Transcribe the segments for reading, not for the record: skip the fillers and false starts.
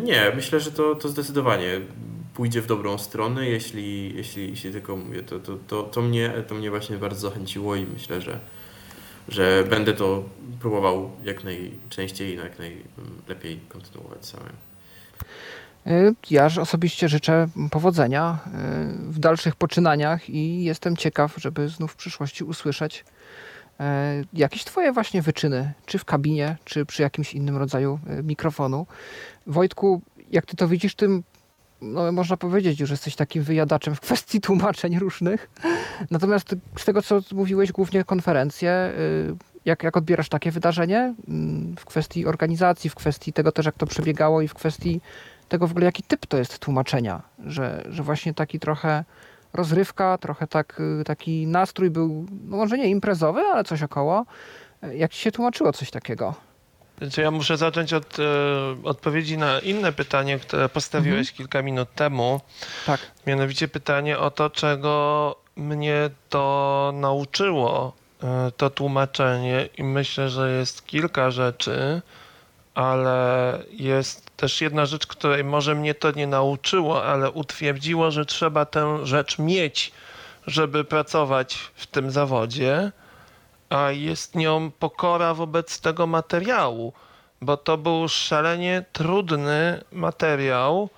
Nie, myślę, że to zdecydowanie pójdzie w dobrą stronę, jeśli tylko mówię, to mnie właśnie bardzo zachęciło i myślę, że będę to próbował jak najczęściej i jak najlepiej kontynuować samym. Ja osobiście życzę powodzenia w dalszych poczynaniach i jestem ciekaw, żeby znów w przyszłości usłyszeć jakieś twoje właśnie wyczyny, czy w kabinie, czy przy jakimś innym rodzaju mikrofonu. Wojtku, jak ty to widzisz, no, można powiedzieć, że jesteś takim wyjadaczem w kwestii tłumaczeń różnych. Natomiast z tego, co mówiłeś, głównie konferencje, jak odbierasz takie wydarzenie w kwestii organizacji, w kwestii tego też, jak to przebiegało i w kwestii tego w ogóle, jaki typ to jest tłumaczenia, że właśnie taki trochę rozrywka, trochę taki nastrój był, no może nie imprezowy, ale coś około. Jak ci się tłumaczyło coś takiego? Znaczy ja muszę zacząć od odpowiedzi na inne pytanie, które postawiłeś kilka minut temu. Tak. Mianowicie pytanie o to, czego mnie to nauczyło, to tłumaczenie. I myślę, że jest kilka rzeczy, ale jest też jedna rzecz, której może mnie to nie nauczyło, ale utwierdziło, że trzeba tę rzecz mieć, żeby pracować w tym zawodzie, a jest nią pokora wobec tego materiału, bo to był szalenie trudny materiał.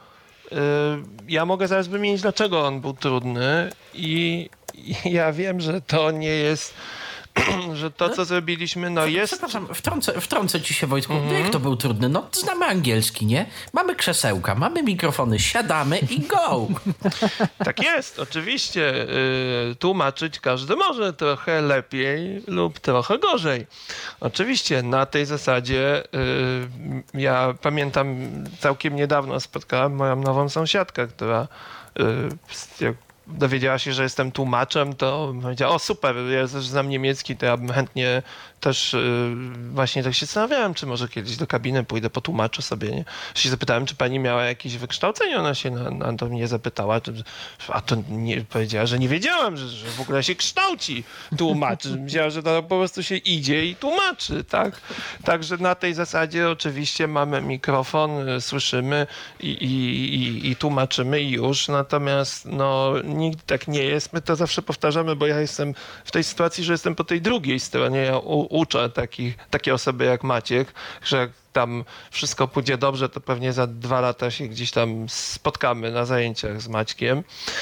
Ja mogę zaraz wymienić, dlaczego on był trudny i ja wiem, że to nie jest, że to, co zrobiliśmy, no jest... Przepraszam, wtrącę ci się, Wojtku. Jak to był trudny? No, znamy angielski, nie? Mamy krzesełka, mamy mikrofony, siadamy i go! Tak jest, oczywiście. Tłumaczyć każdy może trochę lepiej lub trochę gorzej. Oczywiście na tej zasadzie ja pamiętam, całkiem niedawno spotkałem moją nową sąsiadkę, która jak dowiedziała się, że jestem tłumaczem, to powiedziała, o super, ja też znam niemiecki, to ja bym chętnie też właśnie tak się zastanawiałem, czy może kiedyś do kabiny pójdę, potłumaczę sobie, nie? Się zapytałem, czy pani miała jakieś wykształcenie, ona się na to mnie zapytała, a to nie, powiedziała, że nie wiedziałam, że w ogóle się kształci tłumaczy. Myślała, że to po prostu się idzie i tłumaczy, tak? Także na tej zasadzie oczywiście mamy mikrofon, słyszymy i tłumaczymy i już, natomiast no nigdy tak nie jest. My to zawsze powtarzamy, bo ja jestem w tej sytuacji, że jestem po tej drugiej stronie. Ja uczę takie osoby jak Maciek, że jak tam wszystko pójdzie dobrze, to pewnie za 2 lata się gdzieś tam spotkamy na zajęciach z Maćkiem.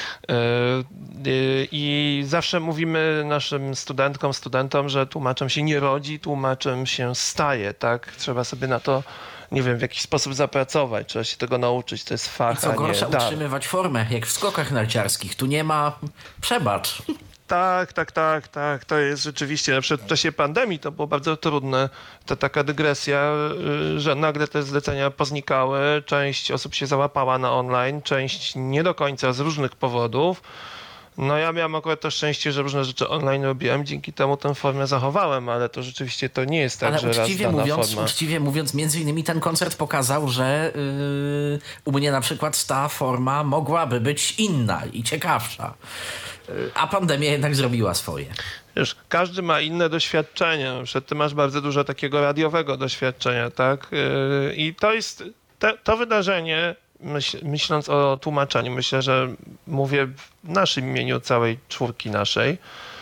I zawsze mówimy naszym studentom, że tłumaczem się nie rodzi, tłumaczem się staje, tak? Trzeba sobie na to, nie wiem, w jakiś sposób zapracować, trzeba się tego nauczyć, to jest fach, I co gorsza, dar. utrzymywać formę, jak w skokach narciarskich. Tu nie ma przebacz. Tak. To jest rzeczywiście, na przykład w czasie pandemii to było bardzo trudne. To taka dygresja, że nagle te zlecenia poznikały, część osób się załapała na online, część nie do końca z różnych powodów. No ja miałem akurat to szczęście, że różne rzeczy online robiłem, dzięki temu tę formę zachowałem, ale to rzeczywiście to nie jest tak, ale że raz dana forma... uczciwie mówiąc, między innymi ten koncert pokazał, że u mnie na przykład ta forma mogłaby być inna i ciekawsza. A pandemia jednak zrobiła swoje. Wiesz, każdy ma inne doświadczenia. Ty masz bardzo dużo takiego radiowego doświadczenia, tak? I to jest to wydarzenie, myśląc o tłumaczeniu, myślę, że mówię w naszym imieniu, całej czwórki naszej.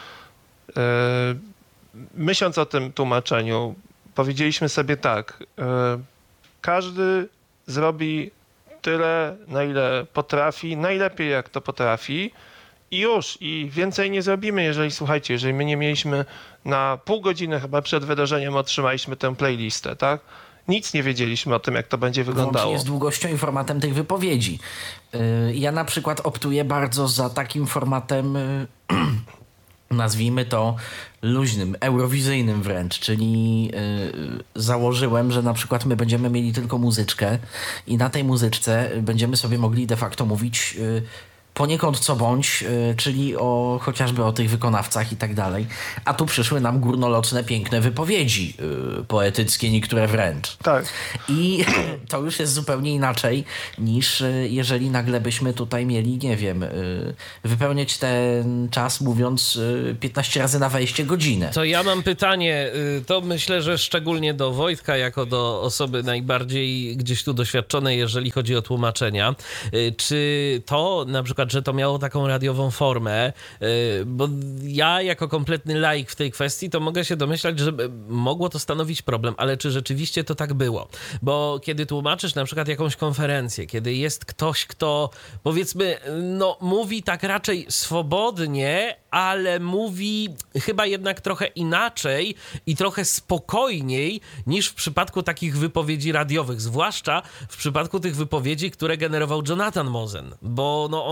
Myśląc o tym tłumaczeniu, powiedzieliśmy sobie tak, każdy zrobi tyle, na ile potrafi, najlepiej jak to potrafi, i już, i więcej nie zrobimy, jeżeli my nie mieliśmy na pół godziny chyba przed wydarzeniem, otrzymaliśmy tę playlistę, tak? Nic nie wiedzieliśmy o tym, jak to będzie wyglądało. Włącznie z długością i formatem tych wypowiedzi. Ja na przykład optuję bardzo za takim formatem, nazwijmy to luźnym, eurowizyjnym wręcz, czyli założyłem, że na przykład my będziemy mieli tylko muzyczkę i na tej muzyczce będziemy sobie mogli de facto mówić poniekąd co bądź, czyli chociażby o tych wykonawcach i tak dalej. A tu przyszły nam górnolotne, piękne wypowiedzi poetyckie, niektóre wręcz. Tak. I to już jest zupełnie inaczej niż jeżeli nagle byśmy tutaj mieli, nie wiem, wypełniać ten czas mówiąc 15 razy na wejście godzinę. To ja mam pytanie, to myślę, że szczególnie do Wojtka, jako do osoby najbardziej gdzieś tu doświadczonej, jeżeli chodzi o tłumaczenia. Czy to na przykład, że to miało taką radiową formę, bo ja jako kompletny laik w tej kwestii, to mogę się domyślać, że mogło to stanowić problem, ale czy rzeczywiście to tak było? Bo kiedy tłumaczysz na przykład jakąś konferencję, kiedy jest ktoś, kto powiedzmy, no mówi tak raczej swobodnie, ale mówi chyba jednak trochę inaczej i trochę spokojniej niż w przypadku takich wypowiedzi radiowych, zwłaszcza w przypadku tych wypowiedzi, które generował Jonathan Mosen, bo no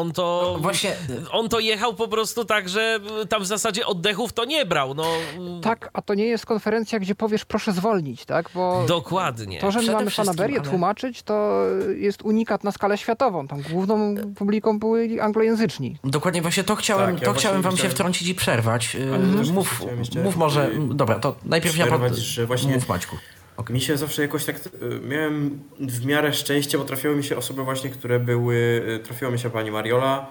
on to jechał po prostu tak, że tam w zasadzie oddechów to nie brał. No. Tak, a to nie jest konferencja, gdzie powiesz proszę zwolnić, tak? Bo dokładnie. To, że my mamy fanaberię tłumaczyć, to jest unikat na skalę światową. Tam główną publiką byli anglojęzyczni. Dokładnie, właśnie to chciałem wam się wtrącić i przerwać. Mów może, dobra, to najpierw mów Maćku. Okay. Mi się zawsze jakoś tak, miałem w miarę szczęście, bo trafiały mi się osoby właśnie, trafiła mi się pani Mariola,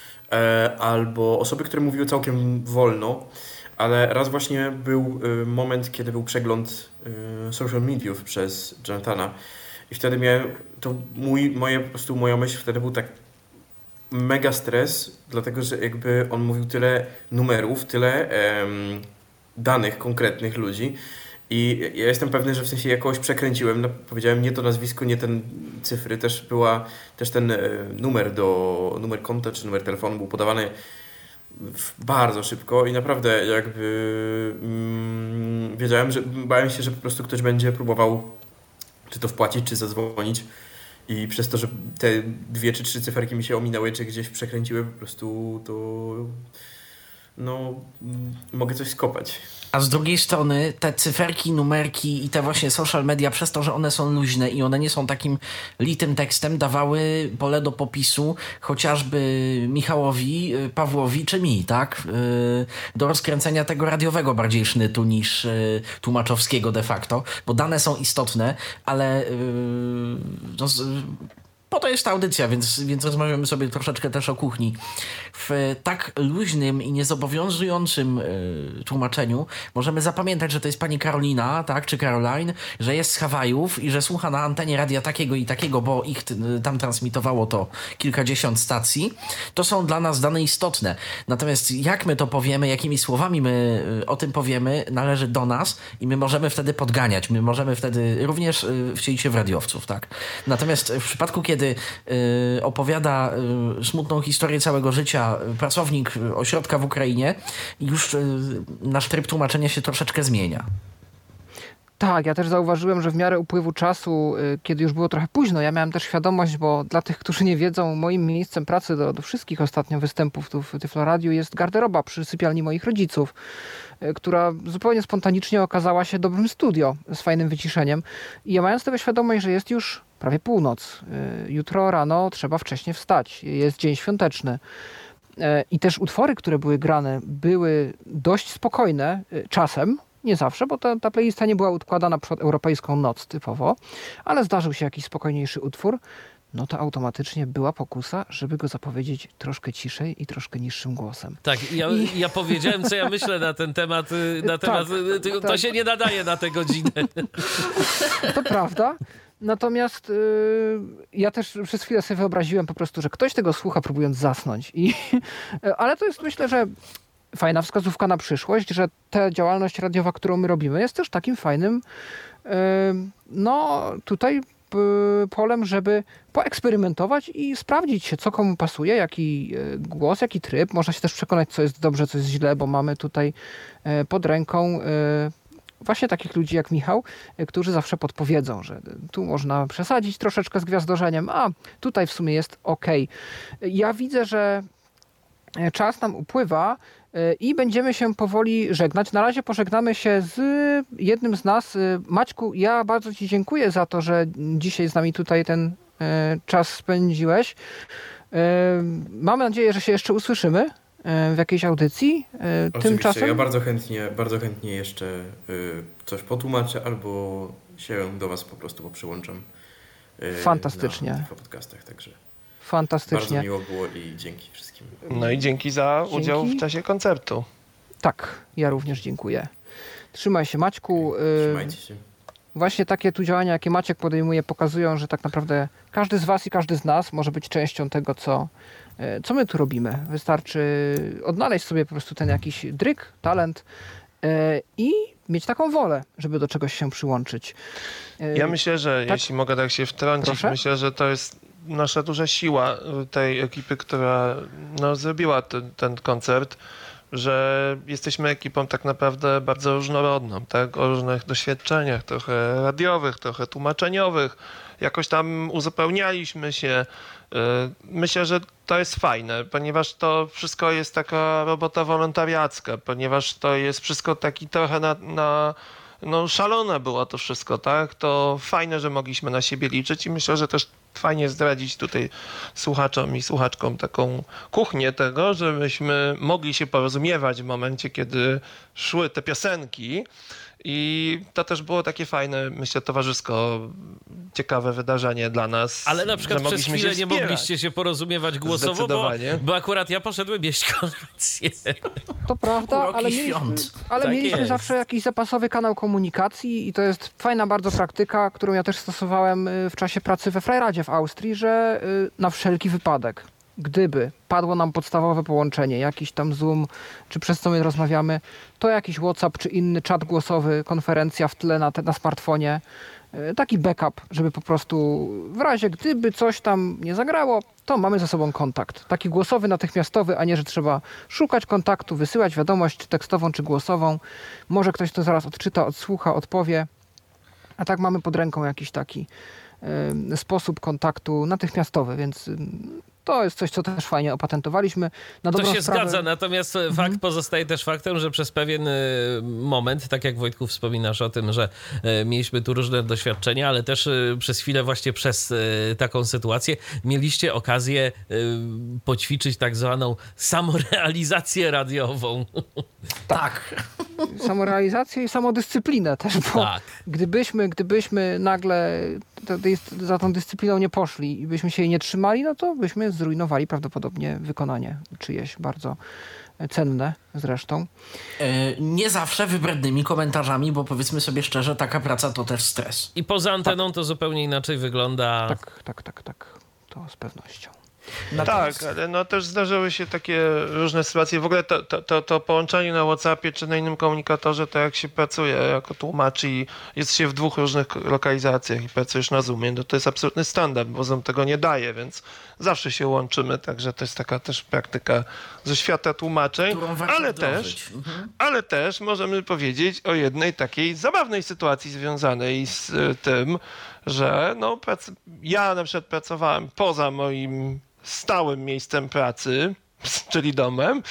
albo osoby, które mówiły całkiem wolno, ale raz właśnie był moment, kiedy był przegląd social mediów przez Jonathana i wtedy miałem, moja myśl wtedy był tak mega stres, dlatego że jakby on mówił tyle numerów, tyle danych konkretnych ludzi i ja jestem pewny, że w sensie jakoś przekręciłem, powiedziałem nie to nazwisko, nie ten cyfry, też ten numer konta czy numer telefonu był podawany bardzo szybko i naprawdę jakby bałem się, że po prostu ktoś będzie próbował czy to wpłacić, czy zadzwonić. I przez to, że te 2 czy 3 cyferki mi się ominęły, czy gdzieś przekręciły, po prostu to mogę coś skopać. A z drugiej strony te cyferki, numerki i te właśnie social media, przez to, że one są luźne i one nie są takim litym tekstem, dawały pole do popisu chociażby Michałowi, Pawłowi czy mi, tak? Do rozkręcenia tego radiowego bardziej sznytu niż tłumaczowskiego de facto, bo dane są istotne, ale po to jest ta audycja, więc rozmawiamy sobie troszeczkę też o kuchni. W tak luźnym i niezobowiązującym tłumaczeniu możemy zapamiętać, że to jest pani Karolina, tak, czy Caroline, że jest z Hawajów i że słucha na antenie radia takiego i takiego, bo ich tam transmitowało to kilkadziesiąt stacji. To są dla nas dane istotne. Natomiast jak my to powiemy, jakimi słowami my o tym powiemy, należy do nas i my możemy wtedy podganiać. My możemy wtedy również wcielić się w radiowców, tak. Natomiast w przypadku, kiedy opowiada smutną historię całego życia pracownik ośrodka w Ukrainie, już nasz tryb tłumaczenia się troszeczkę zmienia. Tak, ja też zauważyłem, że w miarę upływu czasu, kiedy już było trochę późno, ja miałem też świadomość, bo dla tych, którzy nie wiedzą, moim miejscem pracy do wszystkich ostatnio występów tu w Tyfloradiu jest garderoba przy sypialni moich rodziców, która zupełnie spontanicznie okazała się dobrym studio z fajnym wyciszeniem. I ja mając tego świadomość, że jest już prawie północ, jutro rano trzeba wcześnie wstać, jest dzień świąteczny. I też utwory, które były grane, były dość spokojne czasem, nie zawsze, bo ta playlista nie była układana przed europejską noc typowo, ale zdarzył się jakiś spokojniejszy utwór, no to automatycznie była pokusa, żeby go zapowiedzieć troszkę ciszej i troszkę niższym głosem. Tak, ja powiedziałem, co ja myślę na ten temat. To się nie nadaje na tę godzinę. To prawda. Natomiast ja też przez chwilę sobie wyobraziłem po prostu, że ktoś tego słucha, próbując zasnąć. Ale to jest, myślę, że fajna wskazówka na przyszłość, że ta działalność radiowa, którą my robimy, jest też takim fajnym tutaj polem, żeby poeksperymentować i sprawdzić się, co komu pasuje, jaki głos, jaki tryb. Można się też przekonać, co jest dobrze, co jest źle, bo mamy tutaj pod ręką właśnie takich ludzi jak Michał, którzy zawsze podpowiedzą, że tu można przesadzić troszeczkę z gwiazdorzeniem, a tutaj w sumie jest okej. Ja widzę, że czas nam upływa i będziemy się powoli żegnać. Na razie pożegnamy się z jednym z nas. Maćku, ja bardzo Ci dziękuję za to, że dzisiaj z nami tutaj ten czas spędziłeś. Mam nadzieję, że się jeszcze usłyszymy w jakiejś audycji. Oczywiście, Tymczasem ja bardzo chętnie jeszcze coś potłumaczę albo się do was po prostu przyłączam. Fantastycznie. Na tych podcastach, także fantastycznie. bardzo miło było i dzięki wszystkim. No i dzięki za udział w czasie koncertu. Tak, ja również dziękuję. Trzymaj się, Maćku. Trzymajcie się. Właśnie takie tu działania, jakie Maciek podejmuje, pokazują, że tak naprawdę każdy z was i każdy z nas może być częścią tego, co my tu robimy. Wystarczy odnaleźć sobie po prostu ten jakiś dryk, talent i mieć taką wolę, żeby do czegoś się przyłączyć. Ja myślę, że tak? jeśli mogę tak się wtrącić, Proszę? myślę, że to jest nasza duża siła tej ekipy, która no, zrobiła ten koncert, że jesteśmy ekipą tak naprawdę bardzo różnorodną, tak? O różnych doświadczeniach, trochę radiowych, trochę tłumaczeniowych. Jakoś tam uzupełnialiśmy się. Myślę, że to jest fajne, ponieważ to wszystko jest taka robota wolontariacka, ponieważ to jest wszystko taki trochę no szalone było to wszystko, tak? To fajne, że mogliśmy na siebie liczyć i myślę, że też fajnie zdradzić tutaj słuchaczom i słuchaczkom taką kuchnię tego, żebyśmy mogli się porozumiewać w momencie, kiedy szły te piosenki. I to też było takie fajne, myślę, towarzysko, ciekawe wydarzenie dla nas. Ale na przykład że przez mogliśmy chwilę się nie wspierać. mogliście się porozumiewać głosowo, Zdecydowanie. bo akurat ja poszedłem jeść kolację. To prawda, Uroki ale świąt. Tak mieliśmy jest. zawsze jakiś zapasowy kanał komunikacji i to jest fajna bardzo praktyka, którą ja też stosowałem w czasie pracy we Freiradzie w Austrii, że na wszelki wypadek, gdyby padło nam podstawowe połączenie, jakiś tam Zoom, czy przez co my rozmawiamy, to jakiś WhatsApp, czy inny czat głosowy, konferencja w tle na smartfonie, taki backup, żeby po prostu w razie gdyby coś tam nie zagrało, to mamy ze sobą kontakt. Taki głosowy, natychmiastowy, a nie, że trzeba szukać kontaktu, wysyłać wiadomość czy tekstową, czy głosową. Może ktoś to zaraz odczyta, odsłucha, odpowie. A tak mamy pod ręką jakiś taki sposób kontaktu natychmiastowy, więc to jest coś, co też fajnie opatentowaliśmy. Na To dobrą się sprawę, zgadza, natomiast fakt pozostaje też faktem, że przez pewien moment, tak jak Wojtku wspominasz o tym, że mieliśmy tu różne doświadczenia, ale też przez chwilę właśnie przez taką sytuację mieliście okazję poćwiczyć tak zwaną samorealizację radiową. Tak. samorealizację i samodyscyplinę też, bo Tak. gdybyśmy nagle za tą dyscypliną nie poszli i byśmy się jej nie trzymali, no to byśmy zrujnowali prawdopodobnie wykonanie czyjeś bardzo cenne zresztą. Nie zawsze wybrednymi komentarzami, bo powiedzmy sobie szczerze, taka praca to też stres. I poza anteną to zupełnie inaczej wygląda. Tak. To z pewnością. Tak, ale no też zdarzyły się takie różne sytuacje. W ogóle to połączenie na WhatsAppie czy na innym komunikatorze, to jak się pracuje jako tłumacz i jest się w dwóch różnych lokalizacjach i pracujesz na Zoomie, no to jest absolutny standard, bo Zoom tego nie daje, więc zawsze się łączymy, także to jest taka też praktyka ze świata tłumaczeń, Którą warto ale wdrożyć. też, ale też możemy powiedzieć o jednej takiej zabawnej sytuacji związanej z tym, że no, ja na przykład pracowałem poza moim stałym miejscem pracy, czyli domem,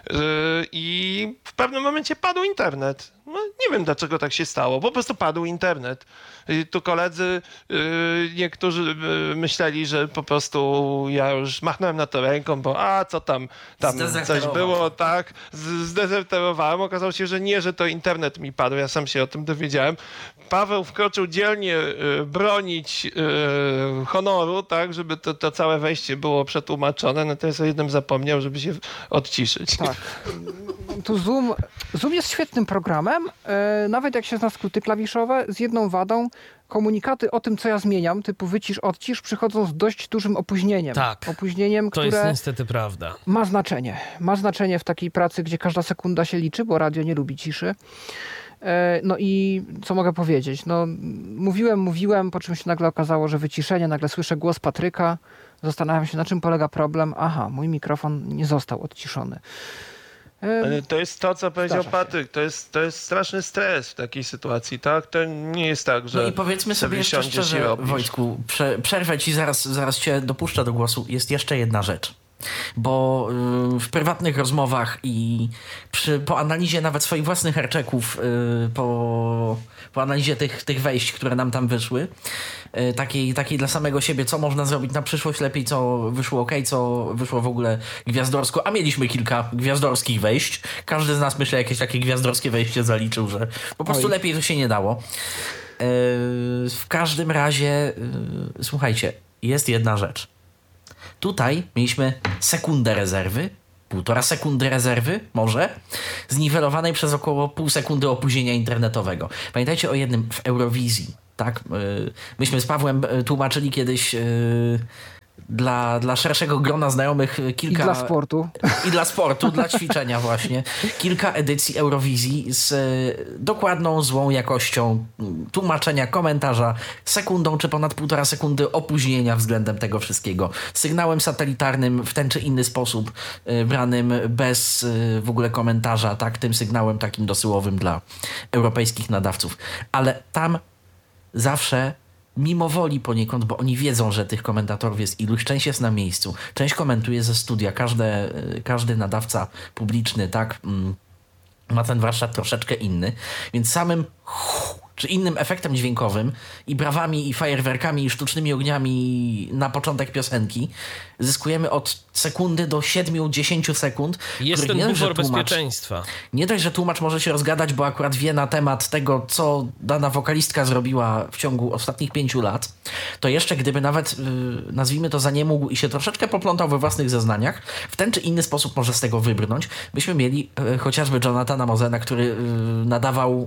i w pewnym momencie padł internet. No, nie wiem, dlaczego tak się stało, po prostu padł internet. I tu koledzy niektórzy myśleli, że po prostu ja już machnąłem na to ręką, bo co tam coś było, tak, zdezerterowałem. Okazało się, że nie, że to internet mi padł, ja sam się o tym dowiedziałem. Paweł wkroczył dzielnie bronić honoru, tak, żeby to całe wejście było przetłumaczone, natomiast o jednym zapomniał, żeby się odciszyć. Tak. Tu Zoom jest świetnym programem, nawet jak się zna skróty klawiszowe, z jedną wadą. Komunikaty o tym, co ja zmieniam, typu wycisz, odcisz, przychodzą z dość dużym opóźnieniem. Tak. Opóźnieniem, To które jest niestety prawda. ma znaczenie. Ma znaczenie w takiej pracy, gdzie każda sekunda się liczy, bo radio nie lubi ciszy. No i co mogę powiedzieć? No, mówiłem, po czym się nagle okazało, że wyciszenie, nagle słyszę głos Patryka, zastanawiam się, na czym polega problem. Aha, mój mikrofon nie został odciszony. Ale to jest to, co powiedział Zdarza się. Patryk. To jest straszny stres w takiej sytuacji, tak? To nie jest tak, że No i powiedzmy sobie jeszcze siądziesz i szczerze, robisz. Wojtku, przerwę ci, zaraz cię dopuszczę do głosu. Jest jeszcze jedna rzecz. Bo w prywatnych rozmowach i po analizie nawet swoich własnych herczeków, po analizie tych wejść, które nam tam wyszły, takiej dla samego siebie, co można zrobić na przyszłość lepiej, co wyszło ok, co wyszło w ogóle gwiazdorsko, a mieliśmy kilka gwiazdorskich wejść. Każdy z nas, myślę, jakieś takie gwiazdorskie wejście zaliczył, że po prostu lepiej to się nie dało. W każdym razie, słuchajcie, jest jedna rzecz. Tutaj mieliśmy sekundę rezerwy, 1,5 sekundy rezerwy, może, zniwelowanej przez około pół sekundy opóźnienia internetowego. Pamiętajcie o jednym w Eurowizji, tak? Myśmy z Pawłem tłumaczyli kiedyś dla szerszego grona znajomych kilka... I dla sportu. I dla sportu, dla ćwiczenia właśnie. Kilka edycji Eurowizji z dokładną, złą jakością tłumaczenia, komentarza, sekundą czy ponad 1,5 sekundy opóźnienia względem tego wszystkiego. Sygnałem satelitarnym w ten czy inny sposób, branym bez w ogóle komentarza, tak, tym sygnałem takim dosyłowym dla europejskich nadawców. Ale tam zawsze mimo woli poniekąd, bo oni wiedzą, że tych komentatorów jest iluś, część jest na miejscu, część komentuje ze studia, każdy nadawca publiczny, tak, ma ten warsztat troszeczkę inny, więc samym czy innym efektem dźwiękowym i brawami, i fajerwerkami, i sztucznymi ogniami na początek piosenki zyskujemy od sekundy do 7-10 sekund. Jest ten bufor bezpieczeństwa. Nie dość, że tłumacz może się rozgadać, bo akurat wie na temat tego, co dana wokalistka zrobiła w ciągu ostatnich 5 lat, to jeszcze gdyby nawet, nazwijmy to, zaniemógł i się troszeczkę poplątał we własnych zeznaniach, w ten czy inny sposób może z tego wybrnąć, byśmy mieli chociażby Jonathana Mosena, który nadawał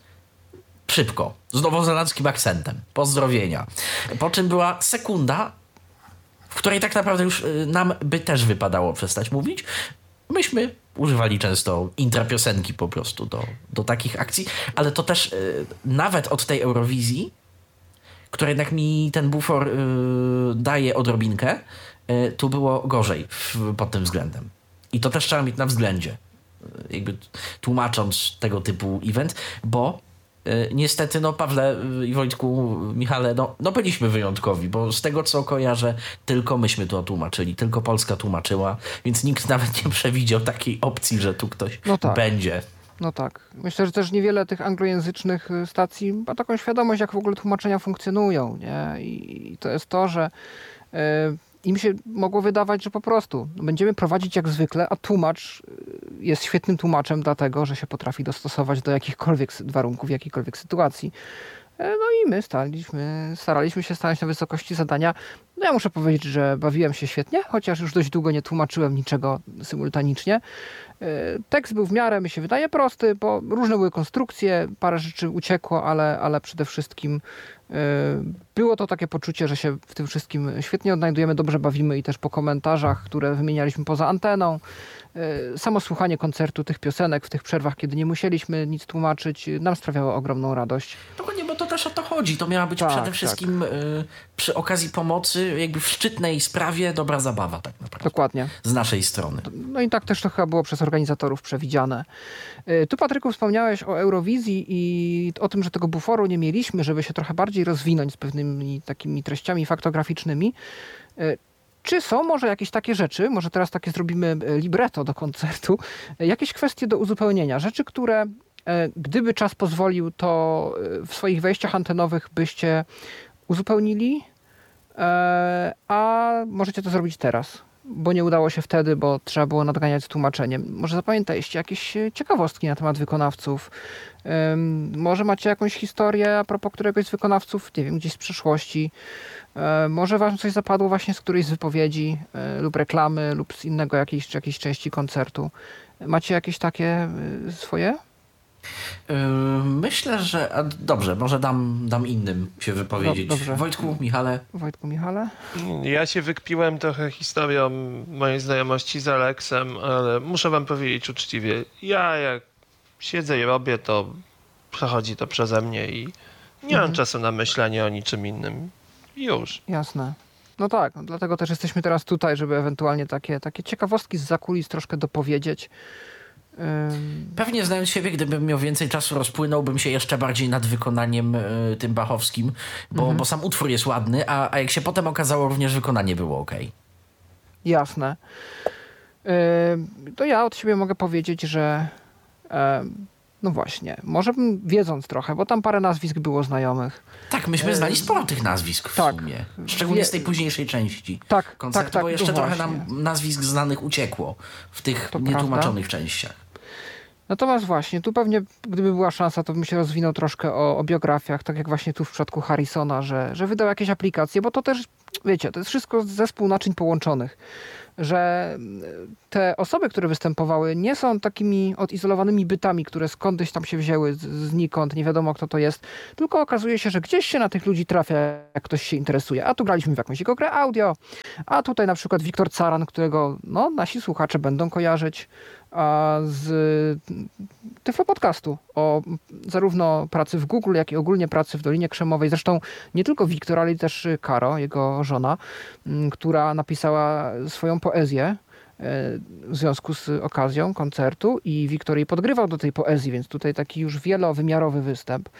szybko, z nowozelandzkim akcentem. Pozdrowienia. Po czym była sekunda, w której tak naprawdę już nam by też wypadało przestać mówić. Myśmy używali często intrapiosenki po prostu do takich akcji, ale to też nawet od tej Eurowizji, która jednak mi ten bufor daje odrobinkę, tu było gorzej pod tym względem. I to też trzeba mieć na względzie, jakby tłumacząc tego typu event, bo niestety, no Pawle i Wojtku, Michale, no byliśmy wyjątkowi, bo z tego co kojarzę, tylko myśmy to tłumaczyli, tylko Polska tłumaczyła, więc nikt nawet nie przewidział takiej opcji, że tu ktoś będzie. No tak. Myślę, że też niewiele tych anglojęzycznych stacji ma taką świadomość, jak w ogóle tłumaczenia funkcjonują, nie? I to jest to, że im się mogło wydawać, że po prostu będziemy prowadzić jak zwykle, a tłumacz jest świetnym tłumaczem dlatego, że się potrafi dostosować do jakichkolwiek warunków, jakiejkolwiek sytuacji. No i my staraliśmy się stanąć na wysokości zadania. No ja muszę powiedzieć, że bawiłem się świetnie, chociaż już dość długo nie tłumaczyłem niczego symultanicznie. Tekst był w miarę, mi się wydaje, prosty, bo różne były konstrukcje, parę rzeczy uciekło, ale przede wszystkim było to takie poczucie, że się w tym wszystkim świetnie odnajdujemy, dobrze bawimy i też po komentarzach, które wymienialiśmy poza anteną. Samo słuchanie koncertu tych piosenek w tych przerwach, kiedy nie musieliśmy nic tłumaczyć, nam sprawiało ogromną radość. Dokładnie, bo to też o to chodzi. To miała być przede wszystkim przy okazji pomocy, jakby w szczytnej sprawie dobra zabawa tak naprawdę. Dokładnie. Z naszej strony. No i tak też to chyba było przez organizatorów przewidziane. Tu, Patryku, wspomniałeś o Eurowizji i o tym, że tego buforu nie mieliśmy, żeby się trochę bardziej rozwinąć z pewnymi takimi treściami faktograficznymi. Czy są może jakieś takie rzeczy, może teraz takie zrobimy libretto do koncertu, jakieś kwestie do uzupełnienia, rzeczy, które gdyby czas pozwolił, to w swoich wejściach antenowych byście uzupełnili, a możecie to zrobić teraz, bo nie udało się wtedy, bo trzeba było nadganiać z tłumaczeniem. Może zapamiętaliście jakieś ciekawostki na temat wykonawców, może macie jakąś historię a propos któregoś z wykonawców, nie wiem, gdzieś z przeszłości, może wam coś zapadło właśnie z którejś z wypowiedzi lub reklamy lub z innego jakiejś części koncertu. Macie jakieś takie swoje? Myślę, że... Dobrze, może dam innym się wypowiedzieć. Dobrze. Wojtku, Michale? Ja się wykpiłem trochę historią mojej znajomości z Aleksem, ale muszę wam powiedzieć uczciwie, ja jak siedzę i robię, to przechodzi to przeze mnie i nie mam czasu na myślenie o niczym innym. Już. Jasne. No tak, dlatego też jesteśmy teraz tutaj, żeby ewentualnie takie ciekawostki zza kulis troszkę dopowiedzieć. Pewnie znając siebie, gdybym miał więcej czasu, rozpłynąłbym się jeszcze bardziej nad wykonaniem tym bachowskim, bo sam utwór jest ładny, a jak się potem okazało, również wykonanie było okej. jasne. To ja od siebie mogę powiedzieć, że no właśnie, może bym wiedząc trochę, bo tam parę nazwisk było znajomych. Tak, myśmy znali sporo tych nazwisk w sumie. Szczególnie z tej późniejszej części koncertu, bo jeszcze trochę nam nazwisk znanych uciekło w tych nietłumaczonych częściach. Natomiast właśnie, tu pewnie, gdyby była szansa, to bym się rozwinął troszkę o biografiach, tak jak właśnie tu w przypadku Harrisona, że wydał jakieś aplikacje, bo to też, wiecie, to jest wszystko zespół naczyń połączonych, że te osoby, które występowały, nie są takimi odizolowanymi bytami, które skądś tam się wzięły znikąd, nie wiadomo kto to jest, tylko okazuje się, że gdzieś się na tych ludzi trafia, jak ktoś się interesuje. A tu graliśmy w jakąś jego grę audio, a tutaj na przykład Wiktor Caran, którego nasi słuchacze będą kojarzyć z Tyflo Podcastu o zarówno pracy w Google, jak i ogólnie pracy w Dolinie Krzemowej. Zresztą nie tylko Wiktor, ale też Karo, jego żona, która napisała swoją poezję w związku z okazją koncertu i Wiktor jej podgrywał do tej poezji, więc tutaj taki już wielowymiarowy występ.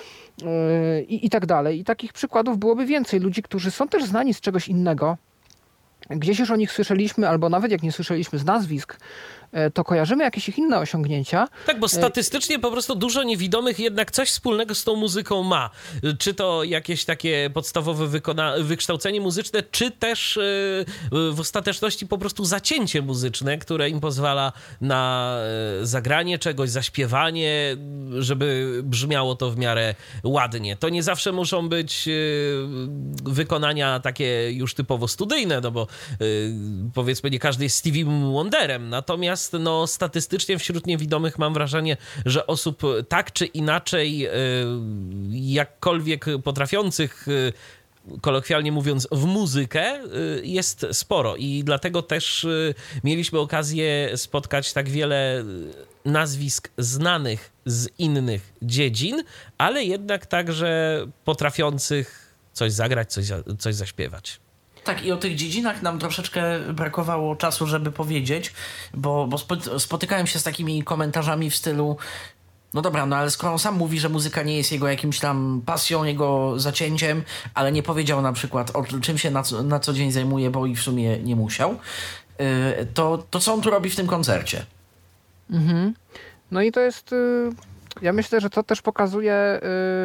I tak dalej. I takich przykładów byłoby więcej. Ludzi, którzy są też znani z czegoś innego. Gdzieś już o nich słyszeliśmy, albo nawet jak nie słyszeliśmy z nazwisk, to kojarzymy jakieś ich inne osiągnięcia. Tak, bo statystycznie po prostu dużo niewidomych jednak coś wspólnego z tą muzyką ma. Czy to jakieś takie podstawowe wykształcenie muzyczne, czy też w ostateczności po prostu zacięcie muzyczne, które im pozwala na zagranie czegoś, zaśpiewanie, żeby brzmiało to w miarę ładnie. To nie zawsze muszą być wykonania takie już typowo studyjne, no bo powiedzmy nie każdy jest Stevie Wonderem, natomiast statystycznie wśród niewidomych mam wrażenie, że osób tak czy inaczej jakkolwiek potrafiących, kolokwialnie mówiąc, w muzykę jest sporo i dlatego też mieliśmy okazję spotkać tak wiele nazwisk znanych z innych dziedzin, ale jednak także potrafiących coś zagrać, coś zaśpiewać. Tak, i o tych dziedzinach nam troszeczkę brakowało czasu, żeby powiedzieć, bo spotykałem się z takimi komentarzami w stylu no dobra, ale skoro on sam mówi, że muzyka nie jest jego jakimś tam pasją, jego zacięciem, ale nie powiedział na przykład o czym się na co dzień zajmuje, bo i w sumie nie musiał, to co on tu robi w tym koncercie? Mhm. No i to jest, ja myślę, że to też pokazuje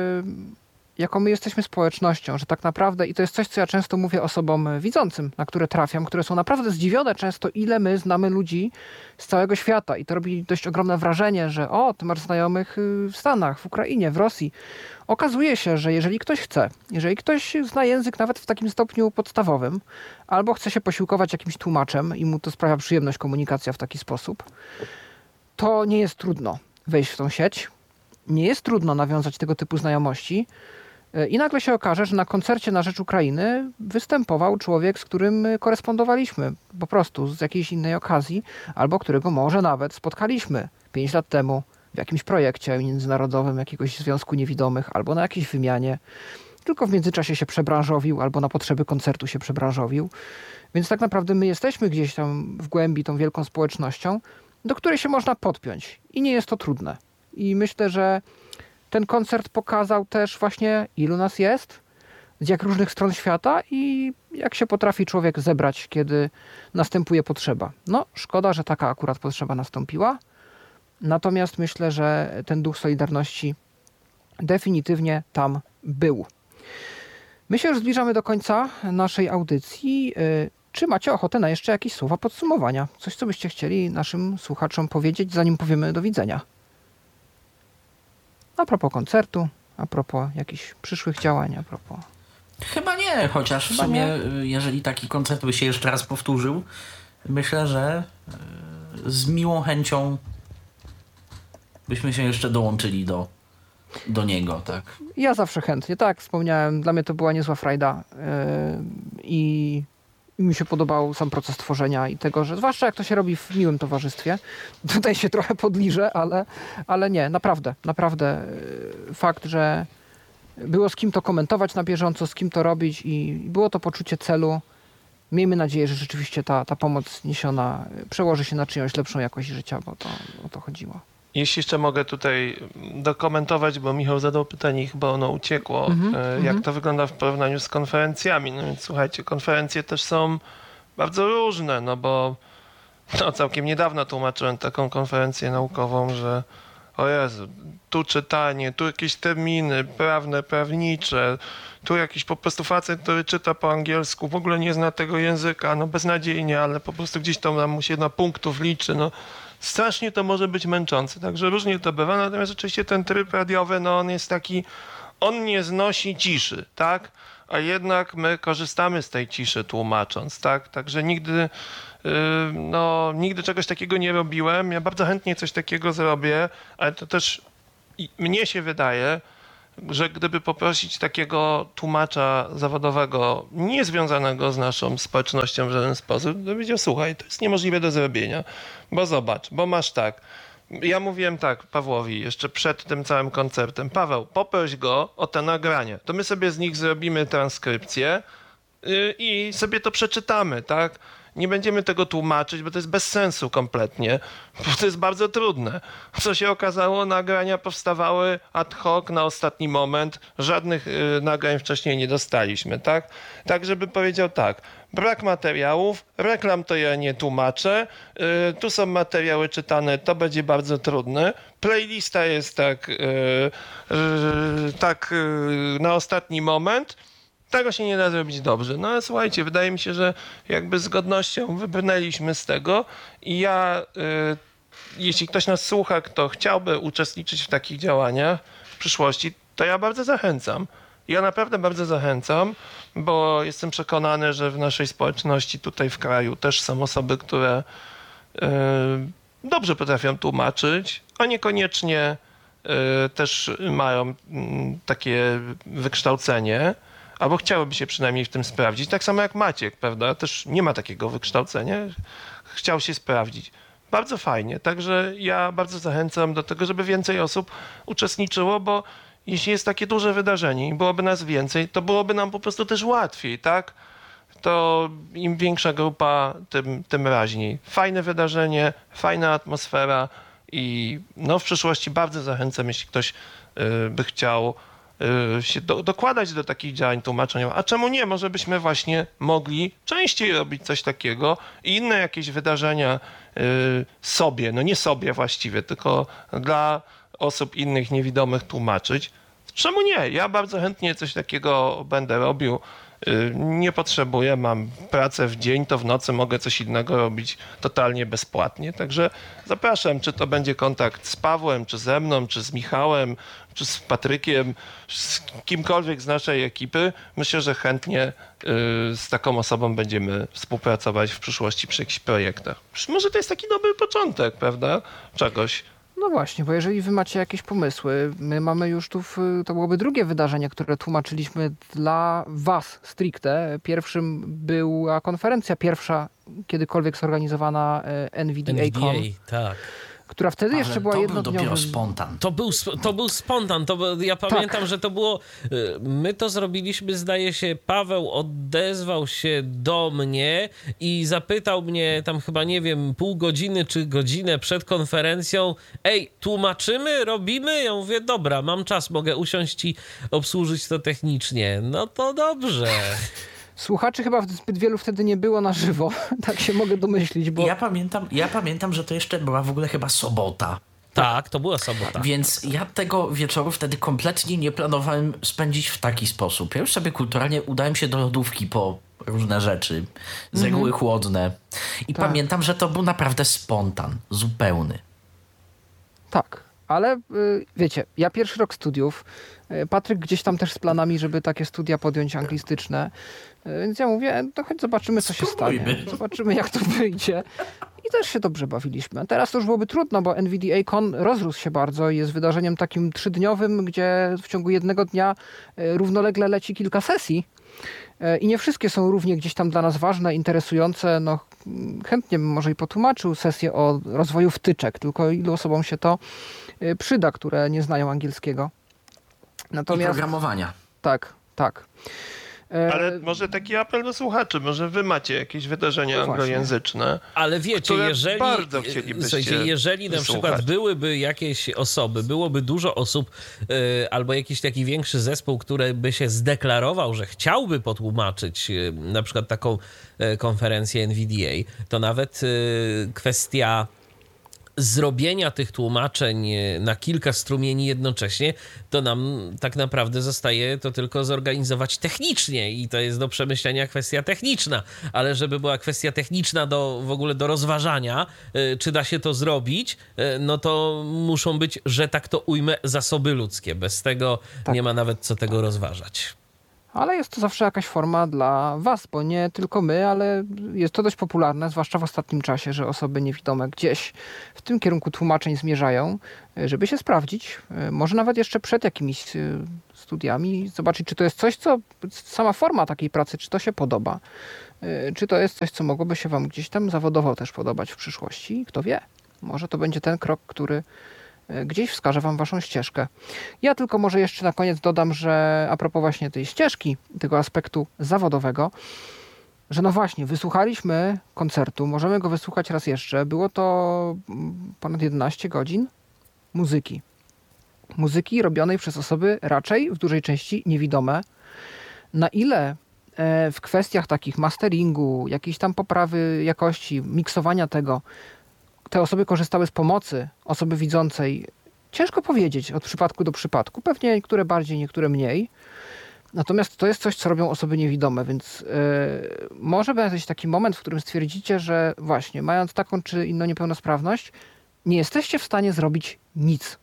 jaką my jesteśmy społecznością, że tak naprawdę, i to jest coś, co ja często mówię osobom widzącym, na które trafiam, które są naprawdę zdziwione często, ile my znamy ludzi z całego świata i to robi dość ogromne wrażenie, że ty masz znajomych w Stanach, w Ukrainie, w Rosji. Okazuje się, że jeżeli ktoś chce, jeżeli ktoś zna język nawet w takim stopniu podstawowym, albo chce się posiłkować jakimś tłumaczem i mu to sprawia przyjemność komunikacja w taki sposób, to nie jest trudno wejść w tą sieć, nie jest trudno nawiązać tego typu znajomości. I nagle się okaże, że na koncercie na rzecz Ukrainy występował człowiek, z którym korespondowaliśmy po prostu z jakiejś innej okazji, albo którego może nawet spotkaliśmy 5 lat temu w jakimś projekcie międzynarodowym jakiegoś Związku Niewidomych, albo na jakiejś wymianie, tylko w międzyczasie się przebranżowił, albo na potrzeby koncertu się przebranżowił. Więc tak naprawdę my jesteśmy gdzieś tam w głębi tą wielką społecznością, do której się można podpiąć i nie jest to trudne. I myślę, że ten koncert pokazał też właśnie, ilu nas jest, z jak różnych stron świata i jak się potrafi człowiek zebrać, kiedy następuje potrzeba. Szkoda, że taka akurat potrzeba nastąpiła. Natomiast myślę, że ten duch solidarności definitywnie tam był. My się już zbliżamy do końca naszej audycji. Czy macie ochotę na jeszcze jakieś słowa podsumowania? Coś, co byście chcieli naszym słuchaczom powiedzieć, zanim powiemy do widzenia? A propos koncertu, a propos jakichś przyszłych działań, a propos... Chyba nie, chociaż w sumie, jeżeli taki koncert by się jeszcze raz powtórzył, myślę, że z miłą chęcią byśmy się jeszcze dołączyli do niego, tak? Ja zawsze chętnie, tak, wspomniałem, dla mnie to była niezła frajda i mi się podobał sam proces tworzenia i tego, że zwłaszcza jak to się robi w miłym towarzystwie, tutaj się trochę podliżę, ale nie, naprawdę fakt, że było z kim to komentować na bieżąco, z kim to robić i było to poczucie celu. Miejmy nadzieję, że rzeczywiście ta pomoc niesiona przełoży się na czyjąś lepszą jakość życia, bo to o to chodziło. Jeśli jeszcze mogę tutaj dokumentować, bo Michał zadał pytanie i chyba ono uciekło, jak to wygląda w porównaniu z konferencjami. No więc słuchajcie, konferencje też są bardzo różne, no bo całkiem niedawno tłumaczyłem taką konferencję naukową, że o Jezu, tu czytanie, tu jakieś terminy prawne, prawnicze, tu jakiś po prostu facet, który czyta po angielsku, w ogóle nie zna tego języka, no beznadziejnie, ale po prostu gdzieś tam mu się na punktów liczy, no strasznie to może być męczące, także różnie to bywa, natomiast oczywiście ten tryb radiowy, no on jest taki, on nie znosi ciszy, tak? A jednak my korzystamy z tej ciszy tłumacząc, tak? Także nigdy czegoś takiego nie robiłem. Ja bardzo chętnie coś takiego zrobię, ale to też mnie się wydaje, że gdyby poprosić takiego tłumacza zawodowego, niezwiązanego z naszą społecznością w żaden sposób, to powiedział, słuchaj, to jest niemożliwe do zrobienia, bo zobacz, bo masz tak. Ja mówiłem tak Pawłowi jeszcze przed tym całym koncertem. Paweł, poproś go o te nagrania. To my sobie z nich zrobimy transkrypcję i sobie to przeczytamy, tak? Nie będziemy tego tłumaczyć, bo to jest bez sensu kompletnie, bo to jest bardzo trudne. Co się okazało, nagrania powstawały ad hoc na ostatni moment, żadnych nagrań wcześniej nie dostaliśmy, tak? Tak, żeby powiedział tak, brak materiałów, reklam to ja nie tłumaczę, tu są materiały czytane, to będzie bardzo trudne, playlista jest tak na ostatni moment, tego się nie da zrobić dobrze. No ale słuchajcie, wydaje mi się, że jakby z godnością wybrnęliśmy z tego i ja, jeśli ktoś nas słucha, kto chciałby uczestniczyć w takich działaniach w przyszłości, to ja bardzo zachęcam. Ja naprawdę bardzo zachęcam, bo jestem przekonany, że w naszej społeczności tutaj w kraju też są osoby, które dobrze potrafią tłumaczyć, a niekoniecznie też mają takie wykształcenie, albo chciałyby się przynajmniej w tym sprawdzić. Tak samo jak Maciek, prawda? Też nie ma takiego wykształcenia. Chciał się sprawdzić. Bardzo fajnie. Także ja bardzo zachęcam do tego, żeby więcej osób uczestniczyło, bo jeśli jest takie duże wydarzenie i byłoby nas więcej, to byłoby nam po prostu też łatwiej, tak? To im większa grupa, tym raźniej. Fajne wydarzenie, fajna atmosfera i no w przyszłości bardzo zachęcam, jeśli ktoś by chciał się dokładać do takich działań tłumaczeniowych. A czemu nie? Może byśmy właśnie mogli częściej robić coś takiego i inne jakieś wydarzenia sobie, no nie sobie właściwie, tylko dla osób innych niewidomych tłumaczyć. Czemu nie? Ja bardzo chętnie coś takiego będę robił. Nie potrzebuję, mam pracę w dzień, to w nocy mogę coś innego robić totalnie bezpłatnie. Także zapraszam, czy to będzie kontakt z Pawłem, czy ze mną, czy z Michałem, czy z Patrykiem, z kimkolwiek z naszej ekipy. Myślę, że chętnie z taką osobą będziemy współpracować w przyszłości przy jakichś projektach. Może to jest taki dobry początek, prawda? Czegoś. No właśnie, bo jeżeli wy macie jakieś pomysły, my mamy już tu, to byłoby drugie wydarzenie, które tłumaczyliśmy dla was stricte. Pierwszym była konferencja pierwsza kiedykolwiek zorganizowana NVDA-Con, tak. która wtedy Ale jeszcze była to był jednodniowym. dopiero spontan. To był spontan. Ja pamiętam, że to było... My to zrobiliśmy, zdaje się, Paweł odezwał się do mnie i zapytał mnie tam chyba, nie wiem, pół godziny czy godzinę przed konferencją: ej, tłumaczymy, robimy? Ja mówię, dobra, mam czas, mogę usiąść i obsłużyć to technicznie. No to dobrze. Słuchaczy chyba zbyt wielu wtedy nie było na żywo, tak się mogę domyślić, bo... Ja pamiętam, że to jeszcze była w ogóle chyba sobota. Tak, to była sobota. Więc ja tego wieczoru wtedy kompletnie nie planowałem spędzić w taki sposób. Ja już sobie kulturalnie udałem się do lodówki po różne rzeczy, z reguły chłodne. I pamiętam, że to był naprawdę spontan, zupełny. Tak, ale wiecie, ja pierwszy rok studiów, Patryk gdzieś tam też z planami, żeby takie studia podjąć anglistyczne, więc ja mówię, to choć zobaczymy, co się stanie. Zobaczymy, jak to wyjdzie. I też się dobrze bawiliśmy. Teraz to już byłoby trudno, bo NVDA-Con rozrósł się bardzo i jest wydarzeniem takim 3-dniowym, gdzie w ciągu jednego dnia równolegle leci kilka sesji. I nie wszystkie są równie gdzieś tam dla nas ważne, interesujące. No, chętnie bym może i potłumaczył sesję o rozwoju wtyczek, tylko ilu osobom się to przyda, które nie znają angielskiego. Natomiast, i programowania. Tak. Ale może taki apel do słuchaczy, może wy macie jakieś wydarzenia No właśnie. anglojęzyczne, Ale wiecie, które jeżeli, bardzo chcielibyście słuchajcie, jeżeli na wysłuchać. przykład byłyby jakieś osoby, byłoby dużo osób albo jakiś taki większy zespół, który by się zdeklarował, że chciałby potłumaczyć na przykład taką konferencję NVDA, to nawet kwestia zrobienia tych tłumaczeń na kilka strumieni jednocześnie, to nam tak naprawdę zostaje to tylko zorganizować technicznie i to jest do przemyślenia kwestia techniczna, ale żeby była kwestia techniczna w ogóle do rozważania, czy da się to zrobić, no to muszą być, że tak to ujmę, zasoby ludzkie. Bez tego nie ma nawet co tego rozważać. Ale jest to zawsze jakaś forma dla was, bo nie tylko my, ale jest to dość popularne, zwłaszcza w ostatnim czasie, że osoby niewidome gdzieś w tym kierunku tłumaczeń zmierzają, żeby się sprawdzić, może nawet jeszcze przed jakimiś studiami, zobaczyć, czy to jest coś, co sama forma takiej pracy, czy to się podoba, czy to jest coś, co mogłoby się wam gdzieś tam zawodowo też podobać w przyszłości. Kto wie, może to będzie ten krok, który gdzieś wskaże wam waszą ścieżkę. Ja tylko może jeszcze na koniec dodam, że a propos właśnie tej ścieżki, tego aspektu zawodowego, że no właśnie, wysłuchaliśmy koncertu, możemy go wysłuchać raz jeszcze. Było to ponad 11 godzin muzyki. Muzyki robionej przez osoby raczej w dużej części niewidome. Na ile w kwestiach takich masteringu, jakiejś tam poprawy jakości, miksowania tego, te osoby korzystały z pomocy osoby widzącej, ciężko powiedzieć od przypadku do przypadku. Pewnie niektóre bardziej, niektóre mniej. Natomiast to jest coś, co robią osoby niewidome, więc może być taki moment, w którym stwierdzicie, że właśnie, mając taką czy inną niepełnosprawność, nie jesteście w stanie zrobić nic.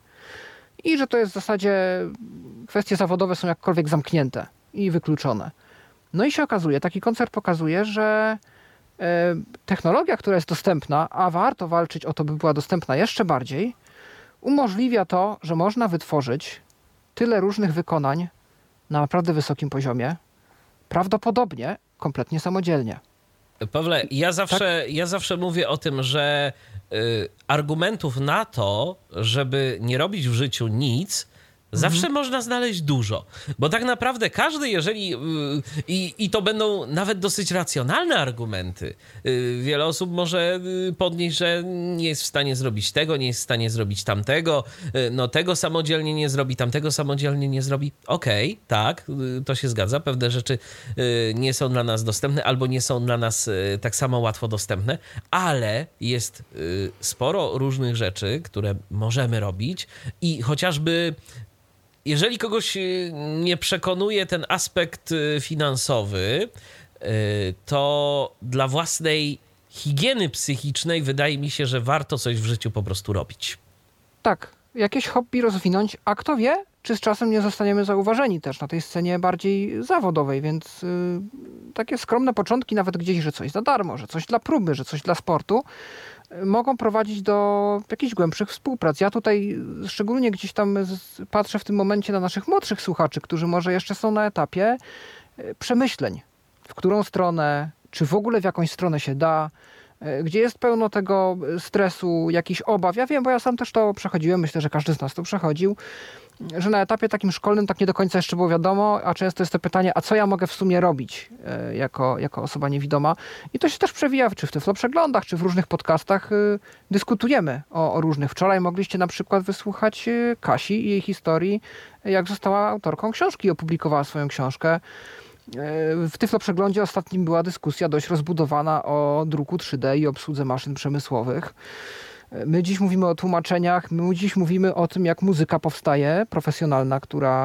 I że to jest w zasadzie, kwestie zawodowe są jakkolwiek zamknięte i wykluczone. No i się okazuje, taki koncert pokazuje, że technologia, która jest dostępna, a warto walczyć o to, by była dostępna jeszcze bardziej, umożliwia to, że można wytworzyć tyle różnych wykonań na naprawdę wysokim poziomie, prawdopodobnie kompletnie samodzielnie. Pawle, ja zawsze mówię o tym, że argumentów na to, żeby nie robić w życiu nic, zawsze można znaleźć dużo, bo tak naprawdę każdy, jeżeli i to będą nawet dosyć racjonalne argumenty, wiele osób może podnieść, że nie jest w stanie zrobić tego, nie jest w stanie zrobić tamtego, no tego samodzielnie nie zrobi, tamtego samodzielnie nie zrobi. Okej, tak, to się zgadza, pewne rzeczy nie są dla nas dostępne albo nie są dla nas tak samo łatwo dostępne, ale jest sporo różnych rzeczy, które możemy robić i chociażby jeżeli kogoś nie przekonuje ten aspekt finansowy, to dla własnej higieny psychicznej wydaje mi się, że warto coś w życiu po prostu robić. Tak, jakieś hobby rozwinąć, a kto wie, czy z czasem nie zostaniemy zauważeni też na tej scenie bardziej zawodowej, więc takie skromne początki, nawet gdzieś, że coś za darmo, że coś dla próby, że coś dla sportu, mogą prowadzić do jakichś głębszych współprac. Ja tutaj szczególnie gdzieś tam patrzę w tym momencie na naszych młodszych słuchaczy, którzy może jeszcze są na etapie przemyśleń, w którą stronę, czy w ogóle w jakąś stronę się da, gdzie jest pełno tego stresu, jakichś obaw. Ja wiem, bo ja sam też to przechodziłem, myślę, że każdy z nas to przechodził, że na etapie takim szkolnym tak nie do końca jeszcze było wiadomo, a często jest to pytanie, a co ja mogę w sumie robić jako osoba niewidoma? I to się też przewija, czy w Tyflo Przeglądach, czy w różnych podcastach dyskutujemy o różnych. Wczoraj mogliście na przykład wysłuchać Kasi i jej historii, jak została autorką książki i opublikowała swoją książkę. W Tyflo Przeglądzie ostatnim była dyskusja dość rozbudowana o druku 3D i obsłudze maszyn przemysłowych. My dziś mówimy o tłumaczeniach, my dziś mówimy o tym, jak muzyka powstaje, profesjonalna,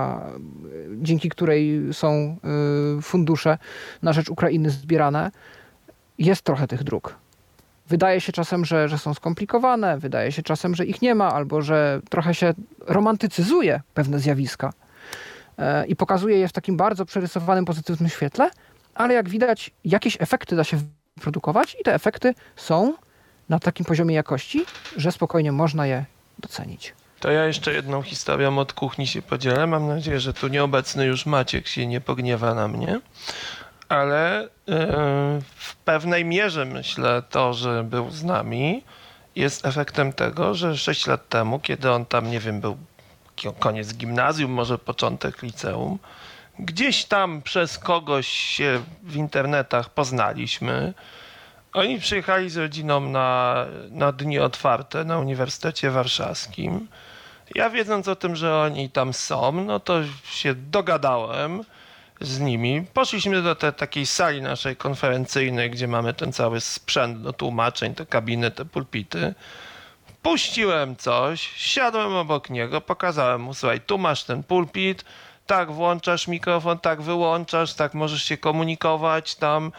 dzięki której są fundusze na rzecz Ukrainy zbierane. Jest trochę tych dróg. Wydaje się czasem, że są skomplikowane, wydaje się czasem, że ich nie ma, albo że trochę się romantycyzuje pewne zjawiska i pokazuje je w takim bardzo przerysowanym, pozytywnym świetle, ale jak widać, jakieś efekty da się wyprodukować i te efekty są na takim poziomie jakości, że spokojnie można je docenić. To ja jeszcze jedną historią od kuchni się podzielę. Mam nadzieję, że tu nieobecny już Maciek się nie pogniewa na mnie. Ale w pewnej mierze myślę to, że był z nami, jest efektem tego, że 6 lat temu, kiedy on tam, nie wiem, był koniec gimnazjum, może początek liceum, Gdzieś tam przez kogoś się w internetach poznaliśmy. Oni przyjechali z rodziną na dni otwarte na Uniwersytecie Warszawskim. Ja wiedząc o tym, że oni tam są, no to się dogadałem z nimi. Poszliśmy do takiej sali naszej konferencyjnej, gdzie mamy ten cały sprzęt do tłumaczeń, te kabiny, te pulpity. Puściłem coś, siadłem obok niego, pokazałem mu, słuchaj, tu masz ten pulpit, tak włączasz mikrofon, tak wyłączasz, tak możesz się komunikować tam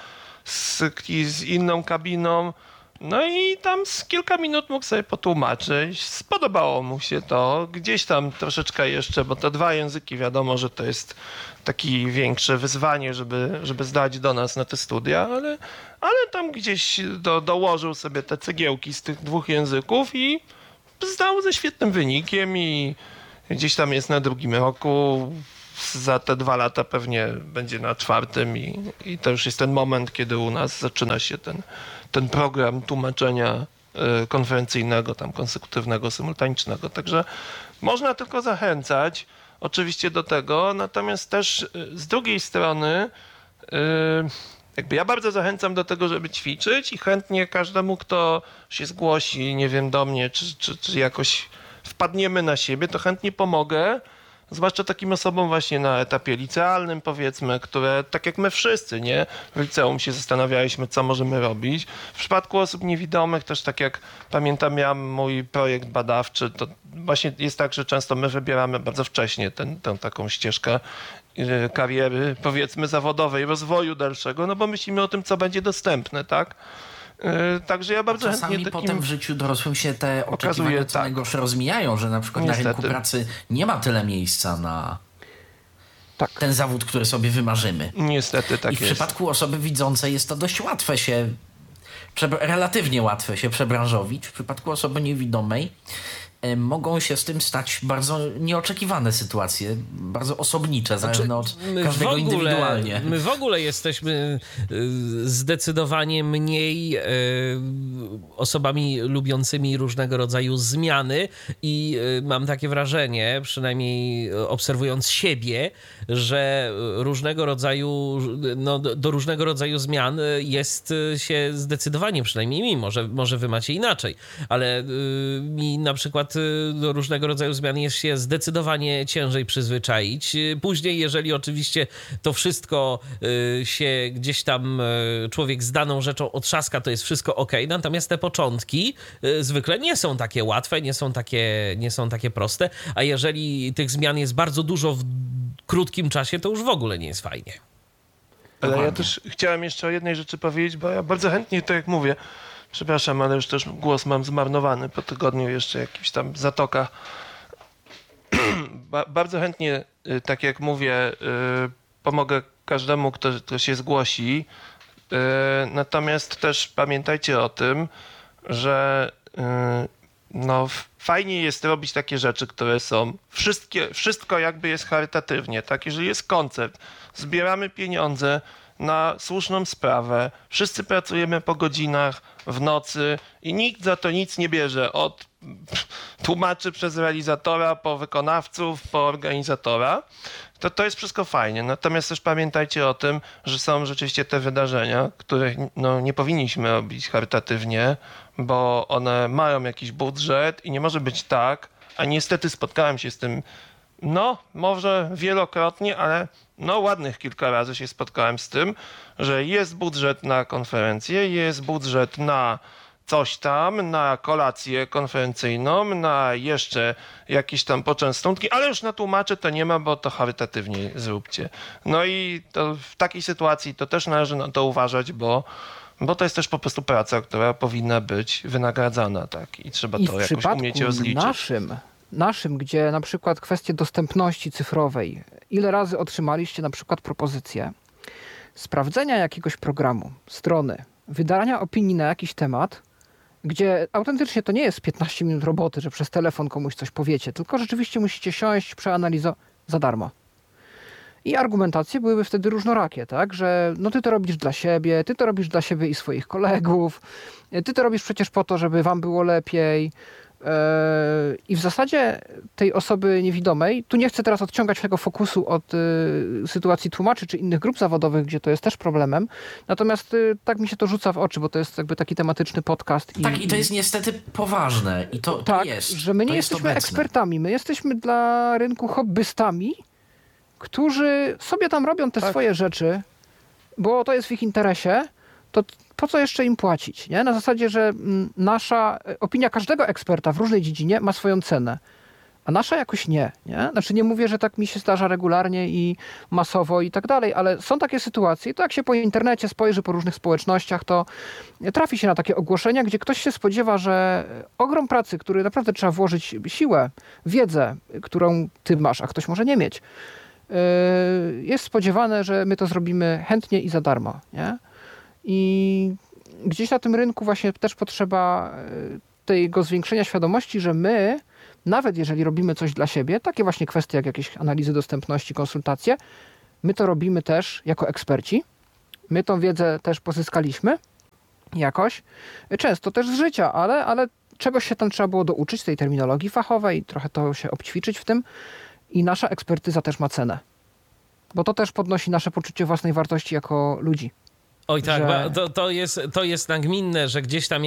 z inną kabiną. No i tam z kilka minut mógł sobie potłumaczyć. Spodobało mu się to. Gdzieś tam troszeczkę jeszcze, bo te 2 języki wiadomo, że to jest takie większe wyzwanie, żeby zdać do nas na te studia, ale tam gdzieś dołożył sobie te cegiełki z tych 2 języków i zdał ze świetnym wynikiem i gdzieś tam jest na 2. roku. Za te 2 lata pewnie będzie na 4. i to już jest ten moment, kiedy u nas zaczyna się ten program tłumaczenia konferencyjnego, tam konsekutywnego, symultanicznego. Także można tylko zachęcać oczywiście do tego, natomiast też z drugiej strony jakby ja bardzo zachęcam do tego, żeby ćwiczyć i chętnie każdemu, kto się zgłosi, nie wiem, do mnie, czy jakoś wpadniemy na siebie, to chętnie pomogę. Zwłaszcza takim osobom właśnie na etapie licealnym, powiedzmy, które tak jak my wszyscy, nie? W liceum się zastanawialiśmy, co możemy robić. W przypadku osób niewidomych też tak jak pamiętam, ja mój projekt badawczy, to właśnie jest tak, że często my wybieramy bardzo wcześnie tę taką ścieżkę kariery, powiedzmy, zawodowej, rozwoju dalszego, no bo myślimy o tym, co będzie dostępne, tak? Także ja bardzo czasami chętnie potem w życiu dorosłym się te oczekiwania co najgorsze rozmijają, że na przykład Niestety. na rynku pracy nie ma tyle miejsca na Tak. ten zawód, który sobie wymarzymy. Niestety tak I w jest. przypadku osoby widzącej jest to dość łatwe się, relatywnie łatwe się przebranżowić. W przypadku osoby niewidomej mogą się z tym stać bardzo nieoczekiwane sytuacje, bardzo osobnicze, zależne od każdego indywidualnie. My w ogóle jesteśmy zdecydowanie mniej osobami lubiącymi różnego rodzaju zmiany i mam takie wrażenie, przynajmniej obserwując siebie, że różnego rodzaju, do różnego rodzaju zmian jest się zdecydowanie, przynajmniej mi, może wy macie inaczej, ale mi na przykład do różnego rodzaju zmian jest się zdecydowanie ciężej przyzwyczaić. Później, jeżeli oczywiście to wszystko się gdzieś tam człowiek z daną rzeczą otrzaska, to jest wszystko okej. Natomiast te początki zwykle nie są takie łatwe, nie są takie proste, a jeżeli tych zmian jest bardzo dużo w krótkim czasie, to już w ogóle nie jest fajnie. Ale ja też chciałem jeszcze o jednej rzeczy powiedzieć, bo ja bardzo chętnie, tak jak mówię, przepraszam, ale już też głos mam zmarnowany po tygodniu jeszcze jakichś tam zatokach. Bardzo chętnie, tak jak mówię, pomogę każdemu, kto się zgłosi. Natomiast też pamiętajcie o tym, że no, fajnie jest robić takie rzeczy, które są wszystko jakby jest charytatywnie, tak? Jeżeli jest koncert, zbieramy pieniądze na słuszną sprawę, wszyscy pracujemy po godzinach, w nocy i nikt za to nic nie bierze, od tłumaczy przez realizatora, po wykonawców, po organizatora, to jest wszystko fajnie. Natomiast też pamiętajcie o tym, że są rzeczywiście te wydarzenia, których no, nie powinniśmy robić charytatywnie, bo one mają jakiś budżet i nie może być tak, a niestety spotkałem się z tym, no może wielokrotnie, ale no ładnych kilka razy się spotkałem z tym, że jest budżet na konferencję, jest budżet na coś tam, na kolację konferencyjną, na jeszcze jakieś tam poczęstunki, ale już na tłumaczy to nie ma, bo to charytatywnie zróbcie. No i to w takiej sytuacji to też należy na to uważać, bo to jest też po prostu praca, która powinna być wynagradzana, tak? I trzeba to jakoś umieć rozliczyć. Naszym, gdzie na przykład kwestie dostępności cyfrowej, ile razy otrzymaliście na przykład propozycję sprawdzenia jakiegoś programu, strony, wydania opinii na jakiś temat, gdzie autentycznie to nie jest 15 minut roboty, że przez telefon komuś coś powiecie, tylko rzeczywiście musicie siąść, przeanalizować za darmo. I argumentacje byłyby wtedy różnorakie, tak? Że no ty to robisz dla siebie, ty to robisz dla siebie i swoich kolegów, ty to robisz przecież po to, żeby wam było lepiej. I w zasadzie tej osoby niewidomej, tu nie chcę teraz odciągać tego fokusu od sytuacji tłumaczy czy innych grup zawodowych, gdzie to jest też problemem, natomiast tak mi się to rzuca w oczy, bo to jest jakby taki tematyczny podcast. Tak, i to jest niestety poważne. I to tak, jest. że my nie jesteśmy ekspertami, my jesteśmy dla rynku hobbystami, którzy sobie tam robią te swoje rzeczy, bo to jest w ich interesie, to po co jeszcze im płacić? Nie? Na zasadzie, że nasza opinia każdego eksperta w różnej dziedzinie ma swoją cenę, a nasza jakoś nie. Znaczy nie mówię, że tak mi się zdarza regularnie i masowo i tak dalej, ale są takie sytuacje, to jak się po internecie spojrzy, po różnych społecznościach, to trafi się na takie ogłoszenia, gdzie ktoś się spodziewa, że ogrom pracy, który naprawdę trzeba włożyć siłę, wiedzę, którą ty masz, a ktoś może nie mieć, jest spodziewane, że my to zrobimy chętnie i za darmo. Nie? I gdzieś na tym rynku właśnie też potrzeba tego zwiększenia świadomości, że my, nawet jeżeli robimy coś dla siebie, takie właśnie kwestie jak jakieś analizy dostępności, konsultacje, my to robimy też jako eksperci. My tą wiedzę też pozyskaliśmy jakoś. Często też z życia, ale czegoś się tam trzeba było douczyć, tej terminologii fachowej, trochę to się obćwiczyć w tym. I nasza ekspertyza też ma cenę. Bo to też podnosi nasze poczucie własnej wartości jako ludzi. Oj tak, to jest nagminne, że gdzieś tam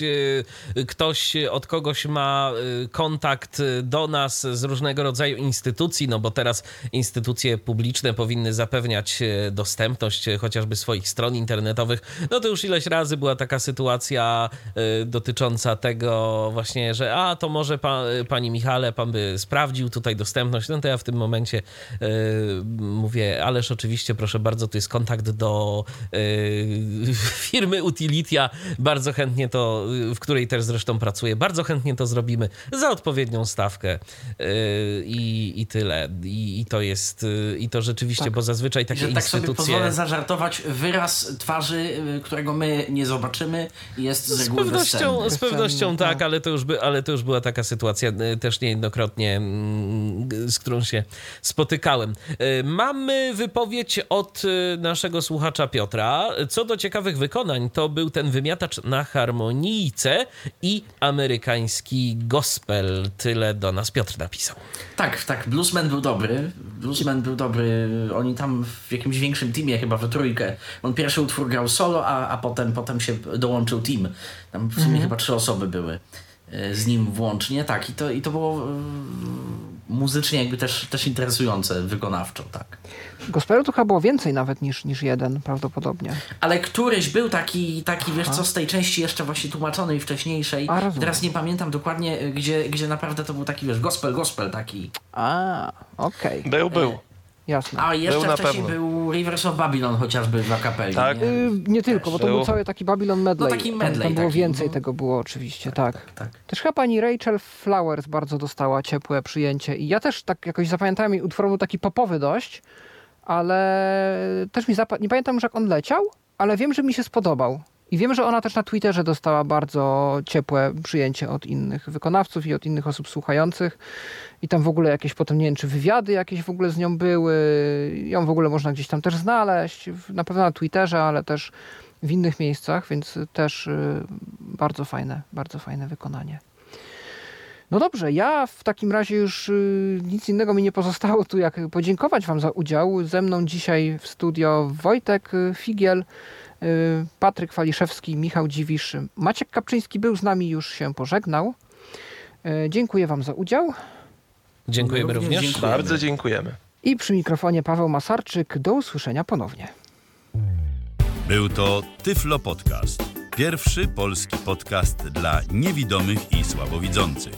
ktoś od kogoś ma kontakt do nas z różnego rodzaju instytucji, no bo teraz instytucje publiczne powinny zapewniać dostępność chociażby swoich stron internetowych. No to już ileś razy była taka sytuacja dotycząca tego właśnie, że to może pani Michale, pan by sprawdził tutaj dostępność. No to ja w tym momencie mówię, ależ oczywiście, proszę bardzo, tu jest kontakt do firmy Utilitia, bardzo chętnie to, w której też zresztą pracuję, bardzo chętnie to zrobimy za odpowiednią stawkę i tyle. I to jest, i to rzeczywiście, tak. Bo zazwyczaj takie instytucje... Tak sobie pozwolę zażartować, wyraz twarzy, którego my nie zobaczymy, jest z reguły bezcenny. Z pewnością tak, ale to już była taka sytuacja też niejednokrotnie, z którą się spotykałem. Mamy wypowiedź od naszego słuchacza Piotra. Co do ciekawych wykonań, to był ten wymiatacz na harmonijce i amerykański gospel. Tyle do nas Piotr napisał. Tak, Bluesman był dobry. Oni tam w jakimś większym teamie, chyba we trójkę. On pierwszy utwór grał solo, a potem się dołączył team. Tam w sumie chyba 3 osoby były z nim włącznie. Tak, i to było muzycznie jakby też interesujące wykonawczo, tak. Gospelu to chyba było więcej nawet niż jeden prawdopodobnie. Ale któryś był taki wiesz co, z tej części jeszcze właśnie tłumaczonej wcześniejszej. Teraz nie pamiętam dokładnie, gdzie naprawdę to był taki, wiesz, gospel taki. Okej. Był. Jasne. A jeszcze wcześniej był Rivers of Babylon chociażby w akapeli. Tak. Nie tylko, bo to był cały taki Babylon medley. No taki medley. Tam było więcej tego było oczywiście, tak. Też chyba pani Rachel Flowers bardzo dostała ciepłe przyjęcie i ja też tak jakoś zapamiętałem jej utwór, był taki popowy dość, ale też nie pamiętam już jak on leciał, ale wiem, że mi się spodobał. I wiem, że ona też na Twitterze dostała bardzo ciepłe przyjęcie od innych wykonawców i od innych osób słuchających. I tam w ogóle jakieś potem, nie wiem, czy wywiady jakieś w ogóle z nią były. Ją w ogóle można gdzieś tam też znaleźć. Na pewno na Twitterze, ale też w innych miejscach, więc też bardzo fajne wykonanie. No dobrze, ja w takim razie już nic innego mi nie pozostało tu, jak podziękować wam za udział. Ze mną dzisiaj w studio Wojtek Figiel, Patryk Waliszewski, Michał Dziwisz, Maciek Kapczyński był z nami, już się pożegnał. Dziękuję wam za udział. Dziękujemy również. Bardzo dziękujemy. I przy mikrofonie Paweł Masarczyk. Do usłyszenia ponownie. Był to Tyflo Podcast. Pierwszy polski podcast dla niewidomych i słabowidzących.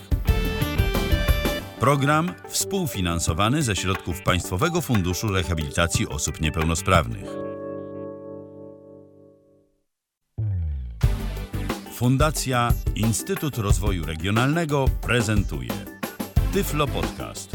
Program współfinansowany ze środków Państwowego Funduszu Rehabilitacji Osób Niepełnosprawnych. Fundacja Instytut Rozwoju Regionalnego prezentuje Tyflo Podcast.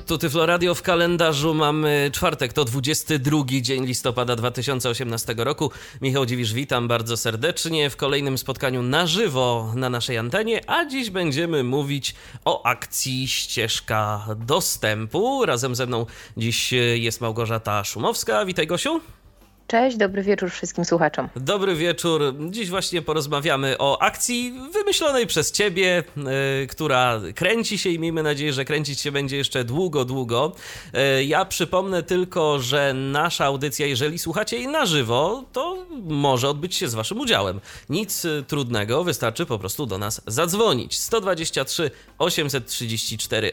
Tu Tyflo Radio, w kalendarzu mamy czwartek, to 22 dzień listopada 2018 roku. Michał Dziwisz, witam bardzo serdecznie w kolejnym spotkaniu na żywo na naszej antenie, a dziś będziemy mówić o akcji Ścieżka Dostępu. Razem ze mną dziś jest Małgorzata Szumowska. Witaj, Gosiu. Cześć, dobry wieczór wszystkim słuchaczom. Dobry wieczór. Dziś właśnie porozmawiamy o akcji wymyślonej przez ciebie, która kręci się i miejmy nadzieję, że kręcić się będzie jeszcze długo, długo. Ja przypomnę tylko, że nasza audycja, jeżeli słuchacie jej na żywo, to może odbyć się z waszym udziałem. Nic trudnego, wystarczy po prostu do nas zadzwonić. 123 834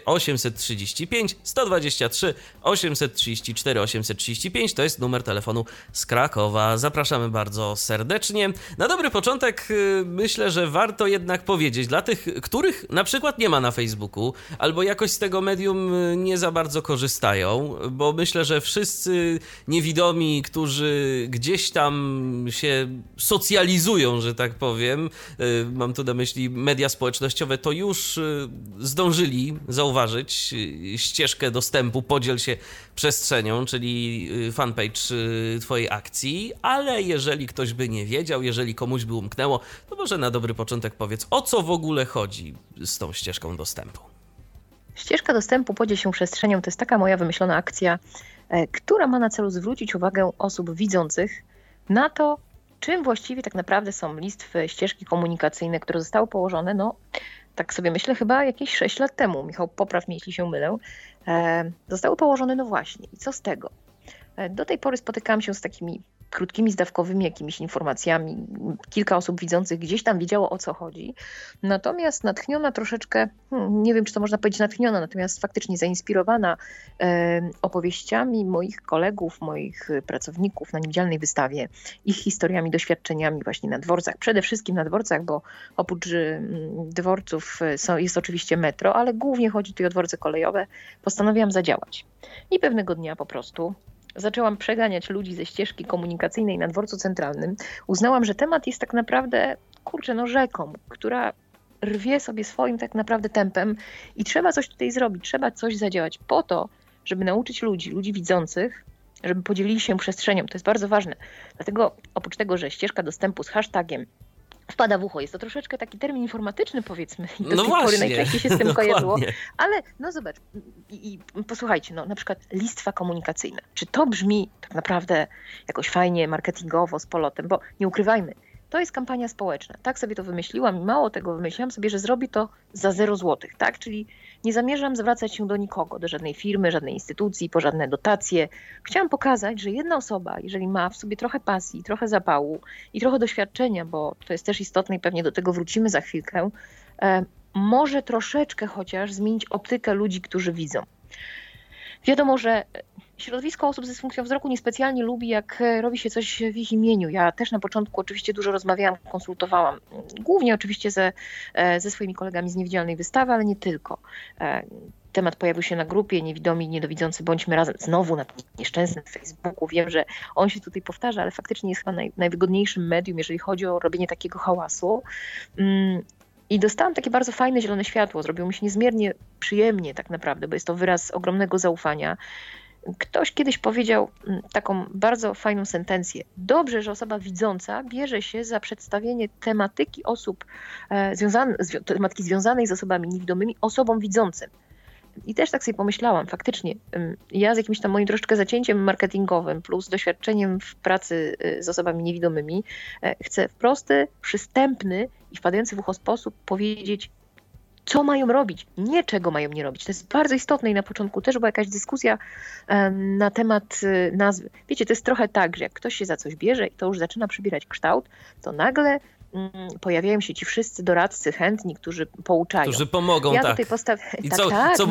835, 123 834 835 to jest numer telefonu z Krakowa. Zapraszamy bardzo serdecznie. Na dobry początek myślę, że warto jednak powiedzieć dla tych, których na przykład nie ma na Facebooku, albo jakoś z tego medium nie za bardzo korzystają, bo myślę, że wszyscy niewidomi, którzy gdzieś tam się socjalizują, że tak powiem, mam tu na myśli media społecznościowe, to już zdążyli zauważyć ścieżkę dostępu, podziel się przestrzenią, czyli fanpage twojej akcji, ale jeżeli ktoś by nie wiedział, jeżeli komuś by umknęło, to może na dobry początek powiedz, o co w ogóle chodzi z tą ścieżką dostępu. Ścieżka dostępu, podziel się przestrzenią, to jest taka moja wymyślona akcja, która ma na celu zwrócić uwagę osób widzących na to, czym właściwie tak naprawdę są listwy, ścieżki komunikacyjne, które zostały położone, no tak sobie myślę, chyba jakieś 6 lat temu. Michał, popraw mnie, jeśli się mylę. Zostały położone, no właśnie. I co z tego? Do tej pory spotykałam się z takimi krótkimi, zdawkowymi jakimiś informacjami. Kilka osób widzących gdzieś tam wiedziało, o co chodzi. Natomiast natchniona troszeczkę, nie wiem, czy to można powiedzieć natchniona, natomiast faktycznie zainspirowana opowieściami moich kolegów, moich pracowników na niewidzialnej wystawie, ich historiami, doświadczeniami właśnie na dworcach, przede wszystkim na dworcach, bo oprócz dworców jest oczywiście metro, ale głównie chodzi tutaj o dworce kolejowe, postanowiłam zadziałać. I pewnego dnia po prostu zaczęłam przeganiać ludzi ze ścieżki komunikacyjnej na dworcu centralnym. Uznałam, że temat jest tak naprawdę, rzeką, która rwie sobie swoim tak naprawdę tempem i trzeba coś tutaj zrobić, trzeba coś zadziałać po to, żeby nauczyć ludzi widzących, żeby podzielili się przestrzenią. To jest bardzo ważne. Dlatego oprócz tego, że ścieżka dostępu z hashtagiem wpada w ucho. Jest to troszeczkę taki termin informatyczny, powiedzmy. I do tej pory najczęściej się z tym kojarzyło. Ale no zobacz, i posłuchajcie, no na przykład listwa komunikacyjna. Czy to brzmi tak naprawdę jakoś fajnie, marketingowo, z polotem? Bo nie ukrywajmy, to jest kampania społeczna. Tak sobie to wymyśliłam i mało tego, wymyśliłam sobie, że zrobi to za 0 złotych, tak? Czyli nie zamierzam zwracać się do nikogo, do żadnej firmy, żadnej instytucji, po żadne dotacje. Chciałam pokazać, że jedna osoba, jeżeli ma w sobie trochę pasji, trochę zapału i trochę doświadczenia, bo to jest też istotne i pewnie do tego wrócimy za chwilkę, może troszeczkę chociaż zmienić optykę ludzi, którzy widzą. Wiadomo, że środowisko osób z dysfunkcją wzroku niespecjalnie lubi, jak robi się coś w ich imieniu. Ja też na początku oczywiście dużo rozmawiałam, konsultowałam, głównie oczywiście ze swoimi kolegami z niewidzialnej wystawy, ale nie tylko. Temat pojawił się na grupie Niewidomi, Niedowidzący, bądźmy razem. Znowu na nieszczęsnym Facebooku. Wiem, że on się tutaj powtarza, ale faktycznie jest chyba najwygodniejszym medium, jeżeli chodzi o robienie takiego hałasu. I dostałam takie bardzo fajne zielone światło. Zrobiło mi się niezmiernie przyjemnie tak naprawdę, bo jest to wyraz ogromnego zaufania. Ktoś kiedyś powiedział taką bardzo fajną sentencję. Dobrze, że osoba widząca bierze się za przedstawienie tematyki osób, tematyki związanej z osobami niewidomymi, osobom widzącym. I też tak sobie pomyślałam, faktycznie ja z jakimś tam moim troszeczkę zacięciem marketingowym plus doświadczeniem w pracy z osobami niewidomymi chcę w prosty, przystępny i wpadający w ucho sposób powiedzieć, co mają robić, nie czego mają nie robić. To jest bardzo istotne i na początku też była jakaś dyskusja na temat nazwy. Wiecie, to jest trochę tak, że jak ktoś się za coś bierze i to już zaczyna przybierać kształt, to nagle pojawiają się ci wszyscy doradcy chętni, którzy pouczają. Którzy pomogą, ja tak. Tutaj I co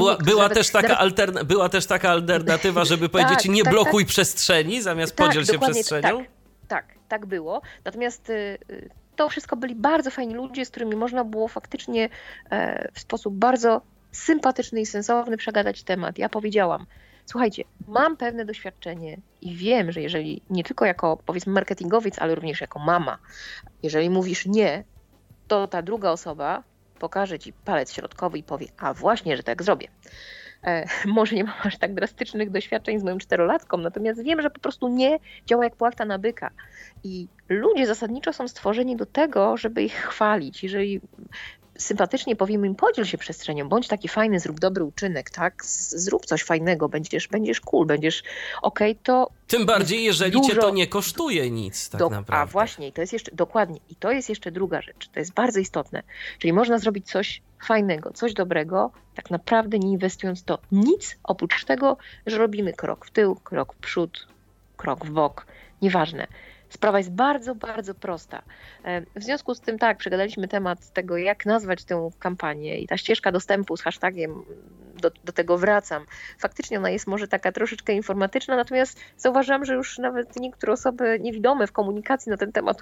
była też taka alternatywa, żeby powiedzieć nie blokuj przestrzeni zamiast podziel się przestrzenią? Tak było. Natomiast to wszystko byli bardzo fajni ludzie, z którymi można było faktycznie w sposób bardzo sympatyczny i sensowny przegadać temat. Ja powiedziałam, słuchajcie, mam pewne doświadczenie i wiem, że jeżeli nie tylko jako, powiedzmy, marketingowiec, ale również jako mama, jeżeli mówisz nie, to ta druga osoba pokaże ci palec środkowy i powie, a właśnie, że tak zrobię. Może nie mam aż tak drastycznych doświadczeń z moją 4-latką, natomiast wiem, że po prostu nie działa jak płachta na byka. I ludzie zasadniczo są stworzeni do tego, żeby ich chwalić. Jeżeli sympatycznie powiemy im, podziel się przestrzenią, bądź taki fajny, zrób dobry uczynek, tak? Zrób coś fajnego, będziesz cool, będziesz okej, to... Tym bardziej, jeżeli dużo... cię to nie kosztuje nic, tak naprawdę. A właśnie, to jest jeszcze, dokładnie, i to jest jeszcze druga rzecz, to jest bardzo istotne. Czyli można zrobić coś fajnego, coś dobrego, tak naprawdę nie inwestując to nic, oprócz tego, że robimy krok w tył, krok w przód, krok w bok, nieważne. Sprawa jest bardzo, bardzo prosta. W związku z tym tak, przegadaliśmy temat tego, jak nazwać tę kampanię i ta ścieżka dostępu z hashtagiem, do tego wracam. Faktycznie ona jest może taka troszeczkę informatyczna, natomiast zauważam, że już nawet niektóre osoby niewidome w komunikacji na ten temat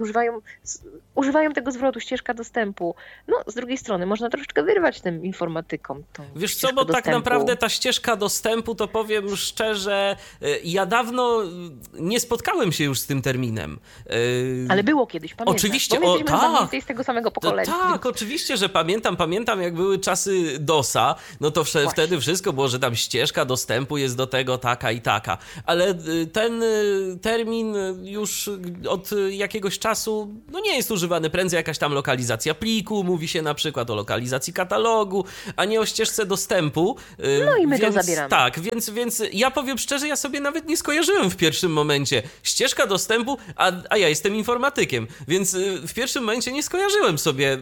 używają tego zwrotu ścieżka dostępu. No, z drugiej strony można troszeczkę wyrwać tym informatykom. Wiesz co, bo tak naprawdę ta ścieżka dostępu, to powiem szczerze, ja dawno nie spotkałem się już z tym terminem. Ale było kiedyś, pamiętam. Oczywiście, tak. Z tego samego pokolenia. Tak, oczywiście, że pamiętam jak były czasy DOS-a, no to wtedy wszystko było, że tam ścieżka dostępu jest do tego taka i taka, ale ten termin już od jakiegoś czasu no nie jest używany, prędzej jakaś tam lokalizacja pliku, mówi się na przykład o lokalizacji katalogu, a nie o ścieżce dostępu. No i my to zabieramy. Tak, więc ja powiem szczerze, ja sobie nawet nie skojarzyłem w pierwszym momencie ścieżka dostępu, a ja jestem informatykiem, więc w pierwszym momencie nie skojarzyłem sobie,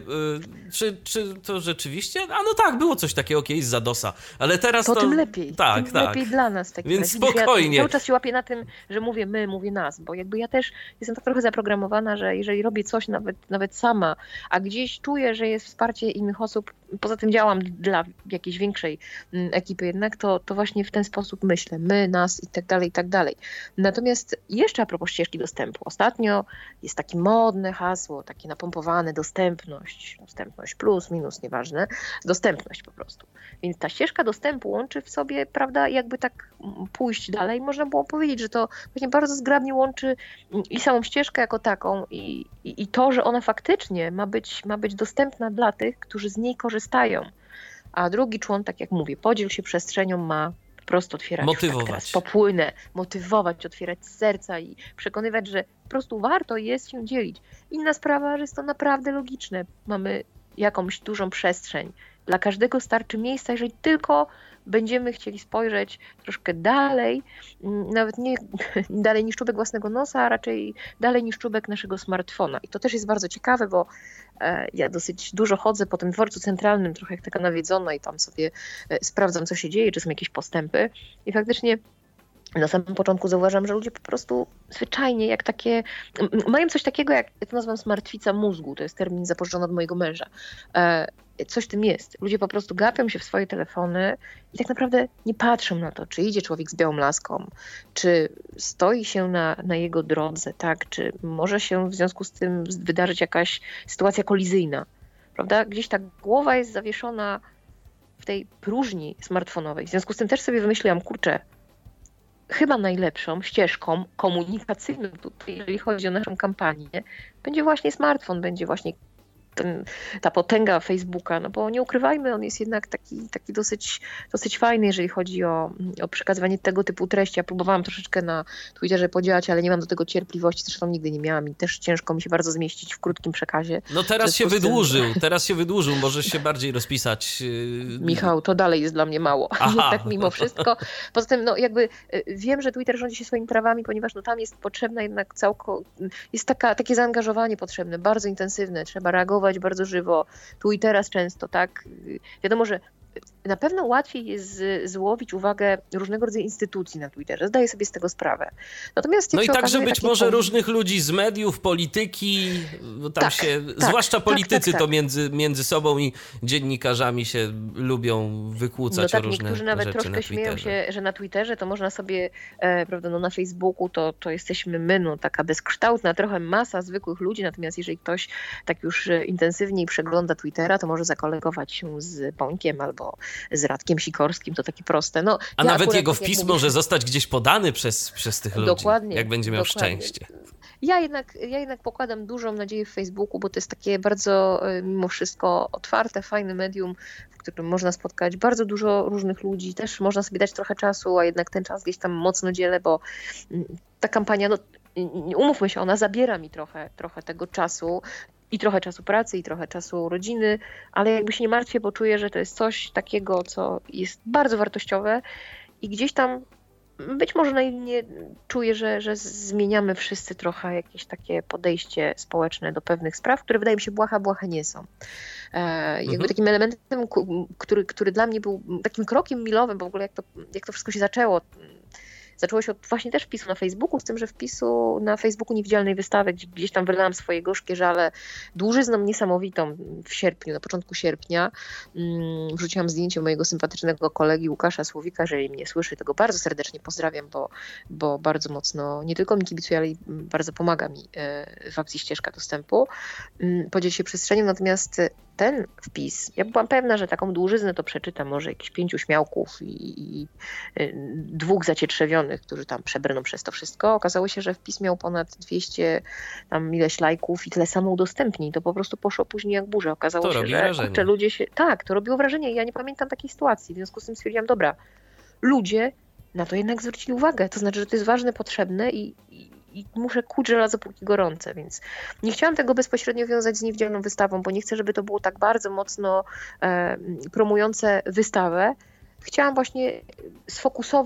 czy to rzeczywiście, a no tak, było coś takiego kiedyś za DOS-a, ale teraz to... tym lepiej. Tak, tym tak. lepiej dla nas. Więc spokojnie. Ja cały czas się łapię na tym, że mówię my, mówię nas, bo jakby ja też jestem tak trochę zaprogramowana, że jeżeli robię coś nawet sama, a gdzieś czuję, że jest wsparcie innych osób, poza tym działam dla jakiejś większej ekipy jednak, to właśnie w ten sposób myślę. My, nas i tak dalej, i tak dalej. Natomiast jeszcze a propos ścieżki dostępu. Ostatnio jest takie modne hasło, takie napompowane, dostępność plus, minus, nieważne, dostępność po prostu. Więc ta ścieżka dostępu łączy w sobie, prawda, jakby tak pójść dalej, można było powiedzieć, że to właśnie bardzo zgrabnie łączy i samą ścieżkę jako taką i to, że ona faktycznie ma być dostępna dla tych, którzy z niej korzystają. A drugi człon, tak jak mówię, podziel się przestrzenią, ma po prostu otwierać, motywować. Tak teraz popłynę, motywować, otwierać serca i przekonywać, że po prostu warto jest się dzielić. Inna sprawa, że jest to naprawdę logiczne. Mamy jakąś dużą przestrzeń. Dla każdego starczy miejsca, jeżeli tylko będziemy chcieli spojrzeć troszkę dalej, nawet nie dalej niż czubek własnego nosa, a raczej dalej niż czubek naszego smartfona. I to też jest bardzo ciekawe, bo ja dosyć dużo chodzę po tym dworcu centralnym, trochę jak taka nawiedzona i tam sobie sprawdzam, co się dzieje, czy są jakieś postępy. I faktycznie na samym początku zauważam, że ludzie po prostu zwyczajnie jak takie, mają coś takiego, jak ja to nazywam smartwica mózgu, to jest termin zapożyczony od mojego męża. Coś w tym jest. Ludzie po prostu gapią się w swoje telefony i tak naprawdę nie patrzą na to, czy idzie człowiek z białą laską, czy stoi się na jego drodze, tak, czy może się w związku z tym wydarzyć jakaś sytuacja kolizyjna, prawda? Gdzieś ta głowa jest zawieszona w tej próżni smartfonowej. W związku z tym też sobie wymyśliłam, kurczę, chyba najlepszą ścieżką komunikacyjną tutaj, jeżeli chodzi o naszą kampanię, będzie właśnie smartfon, będzie właśnie ta potęga Facebooka, no bo nie ukrywajmy, on jest jednak taki dosyć fajny, jeżeli chodzi o przekazywanie tego typu treści. Ja próbowałam troszeczkę na Twitterze podziałać, ale nie mam do tego cierpliwości, zresztą nigdy nie miałam i też ciężko mi się bardzo zmieścić w krótkim przekazie. No teraz się wydłużył, możesz się bardziej rozpisać. Michał, to dalej jest dla mnie mało. Tak mimo wszystko. Poza tym, no jakby wiem, że Twitter rządzi się swoimi prawami, ponieważ no tam jest potrzebna jednak jest takie zaangażowanie potrzebne, bardzo intensywne, trzeba reagować bardzo żywo, tu i teraz często, tak? Wiadomo, że na pewno łatwiej jest złowić uwagę różnego rodzaju instytucji na Twitterze. Zdaję sobie z tego sprawę. Natomiast no i także być może różnych ludzi z mediów, polityki, bo tam zwłaszcza politycy to między sobą i dziennikarzami się lubią wykłócać o różne rzeczy. Niektórzy nawet troszkę śmieją się, że na Twitterze to można sobie, prawda, no na Facebooku to jesteśmy my, no taka bezkształtna trochę masa zwykłych ludzi, natomiast jeżeli ktoś tak już intensywniej przegląda Twittera, to może zakolegować się z Bońkiem albo z Radkiem Sikorskim, to takie proste. No, a nawet jego wpis może zostać gdzieś podany przez tych ludzi, jak będzie miał szczęście. Ja jednak pokładam dużą nadzieję w Facebooku, bo to jest takie bardzo mimo wszystko otwarte, fajne medium, w którym można spotkać bardzo dużo różnych ludzi. Też można sobie dać trochę czasu, a jednak ten czas gdzieś tam mocno dzielę, bo ta kampania, no umówmy się, ona zabiera mi trochę tego czasu i trochę czasu pracy, i trochę czasu rodziny, ale jakby się nie martwię, bo czuję, że to jest coś takiego, co jest bardzo wartościowe i gdzieś tam być może naiwnie czuję, że zmieniamy wszyscy trochę jakieś takie podejście społeczne do pewnych spraw, które wydaje mi się błahe nie są. Jakby takim elementem, który dla mnie był takim krokiem milowym, bo w ogóle jak to wszystko się zaczęło. Zaczęło się od właśnie też wpisu na Facebooku, z tym, że wpisu na Facebooku Niewidzialnej Wystawy, gdzieś tam wylałam swoje gorzkie żale dłużyzną niesamowitą w sierpniu, na początku sierpnia. Wrzuciłam zdjęcie mojego sympatycznego kolegi Łukasza Słowika, jeżeli mnie słyszy, to go bardzo serdecznie pozdrawiam, bo bardzo mocno nie tylko mi kibicuje, ale i bardzo pomaga mi w akcji Ścieżka Dostępu. Podziel się przestrzenią, natomiast ten wpis, ja byłam pewna, że taką dłużyznę to przeczytam może jakichś 5 śmiałków i 2 zacietrzewionych, którzy tam przebrną przez to wszystko. Okazało się, że wpis miał ponad 200 tam ileś lajków i tyle samo udostępnień. To po prostu poszło później jak burza. Okazało To się, robi że wrażenie. ludzie się... Tak, to robiło wrażenie. Ja nie pamiętam takiej sytuacji. W związku z tym stwierdziłam, dobra, ludzie na to jednak zwrócili uwagę. To znaczy, że to jest ważne, potrzebne i muszę kuć żelazo póki gorące, więc nie chciałam tego bezpośrednio wiązać z Niewidzialną Wystawą, bo nie chcę, żeby to było tak bardzo mocno promujące wystawę. Chciałam właśnie sfokusować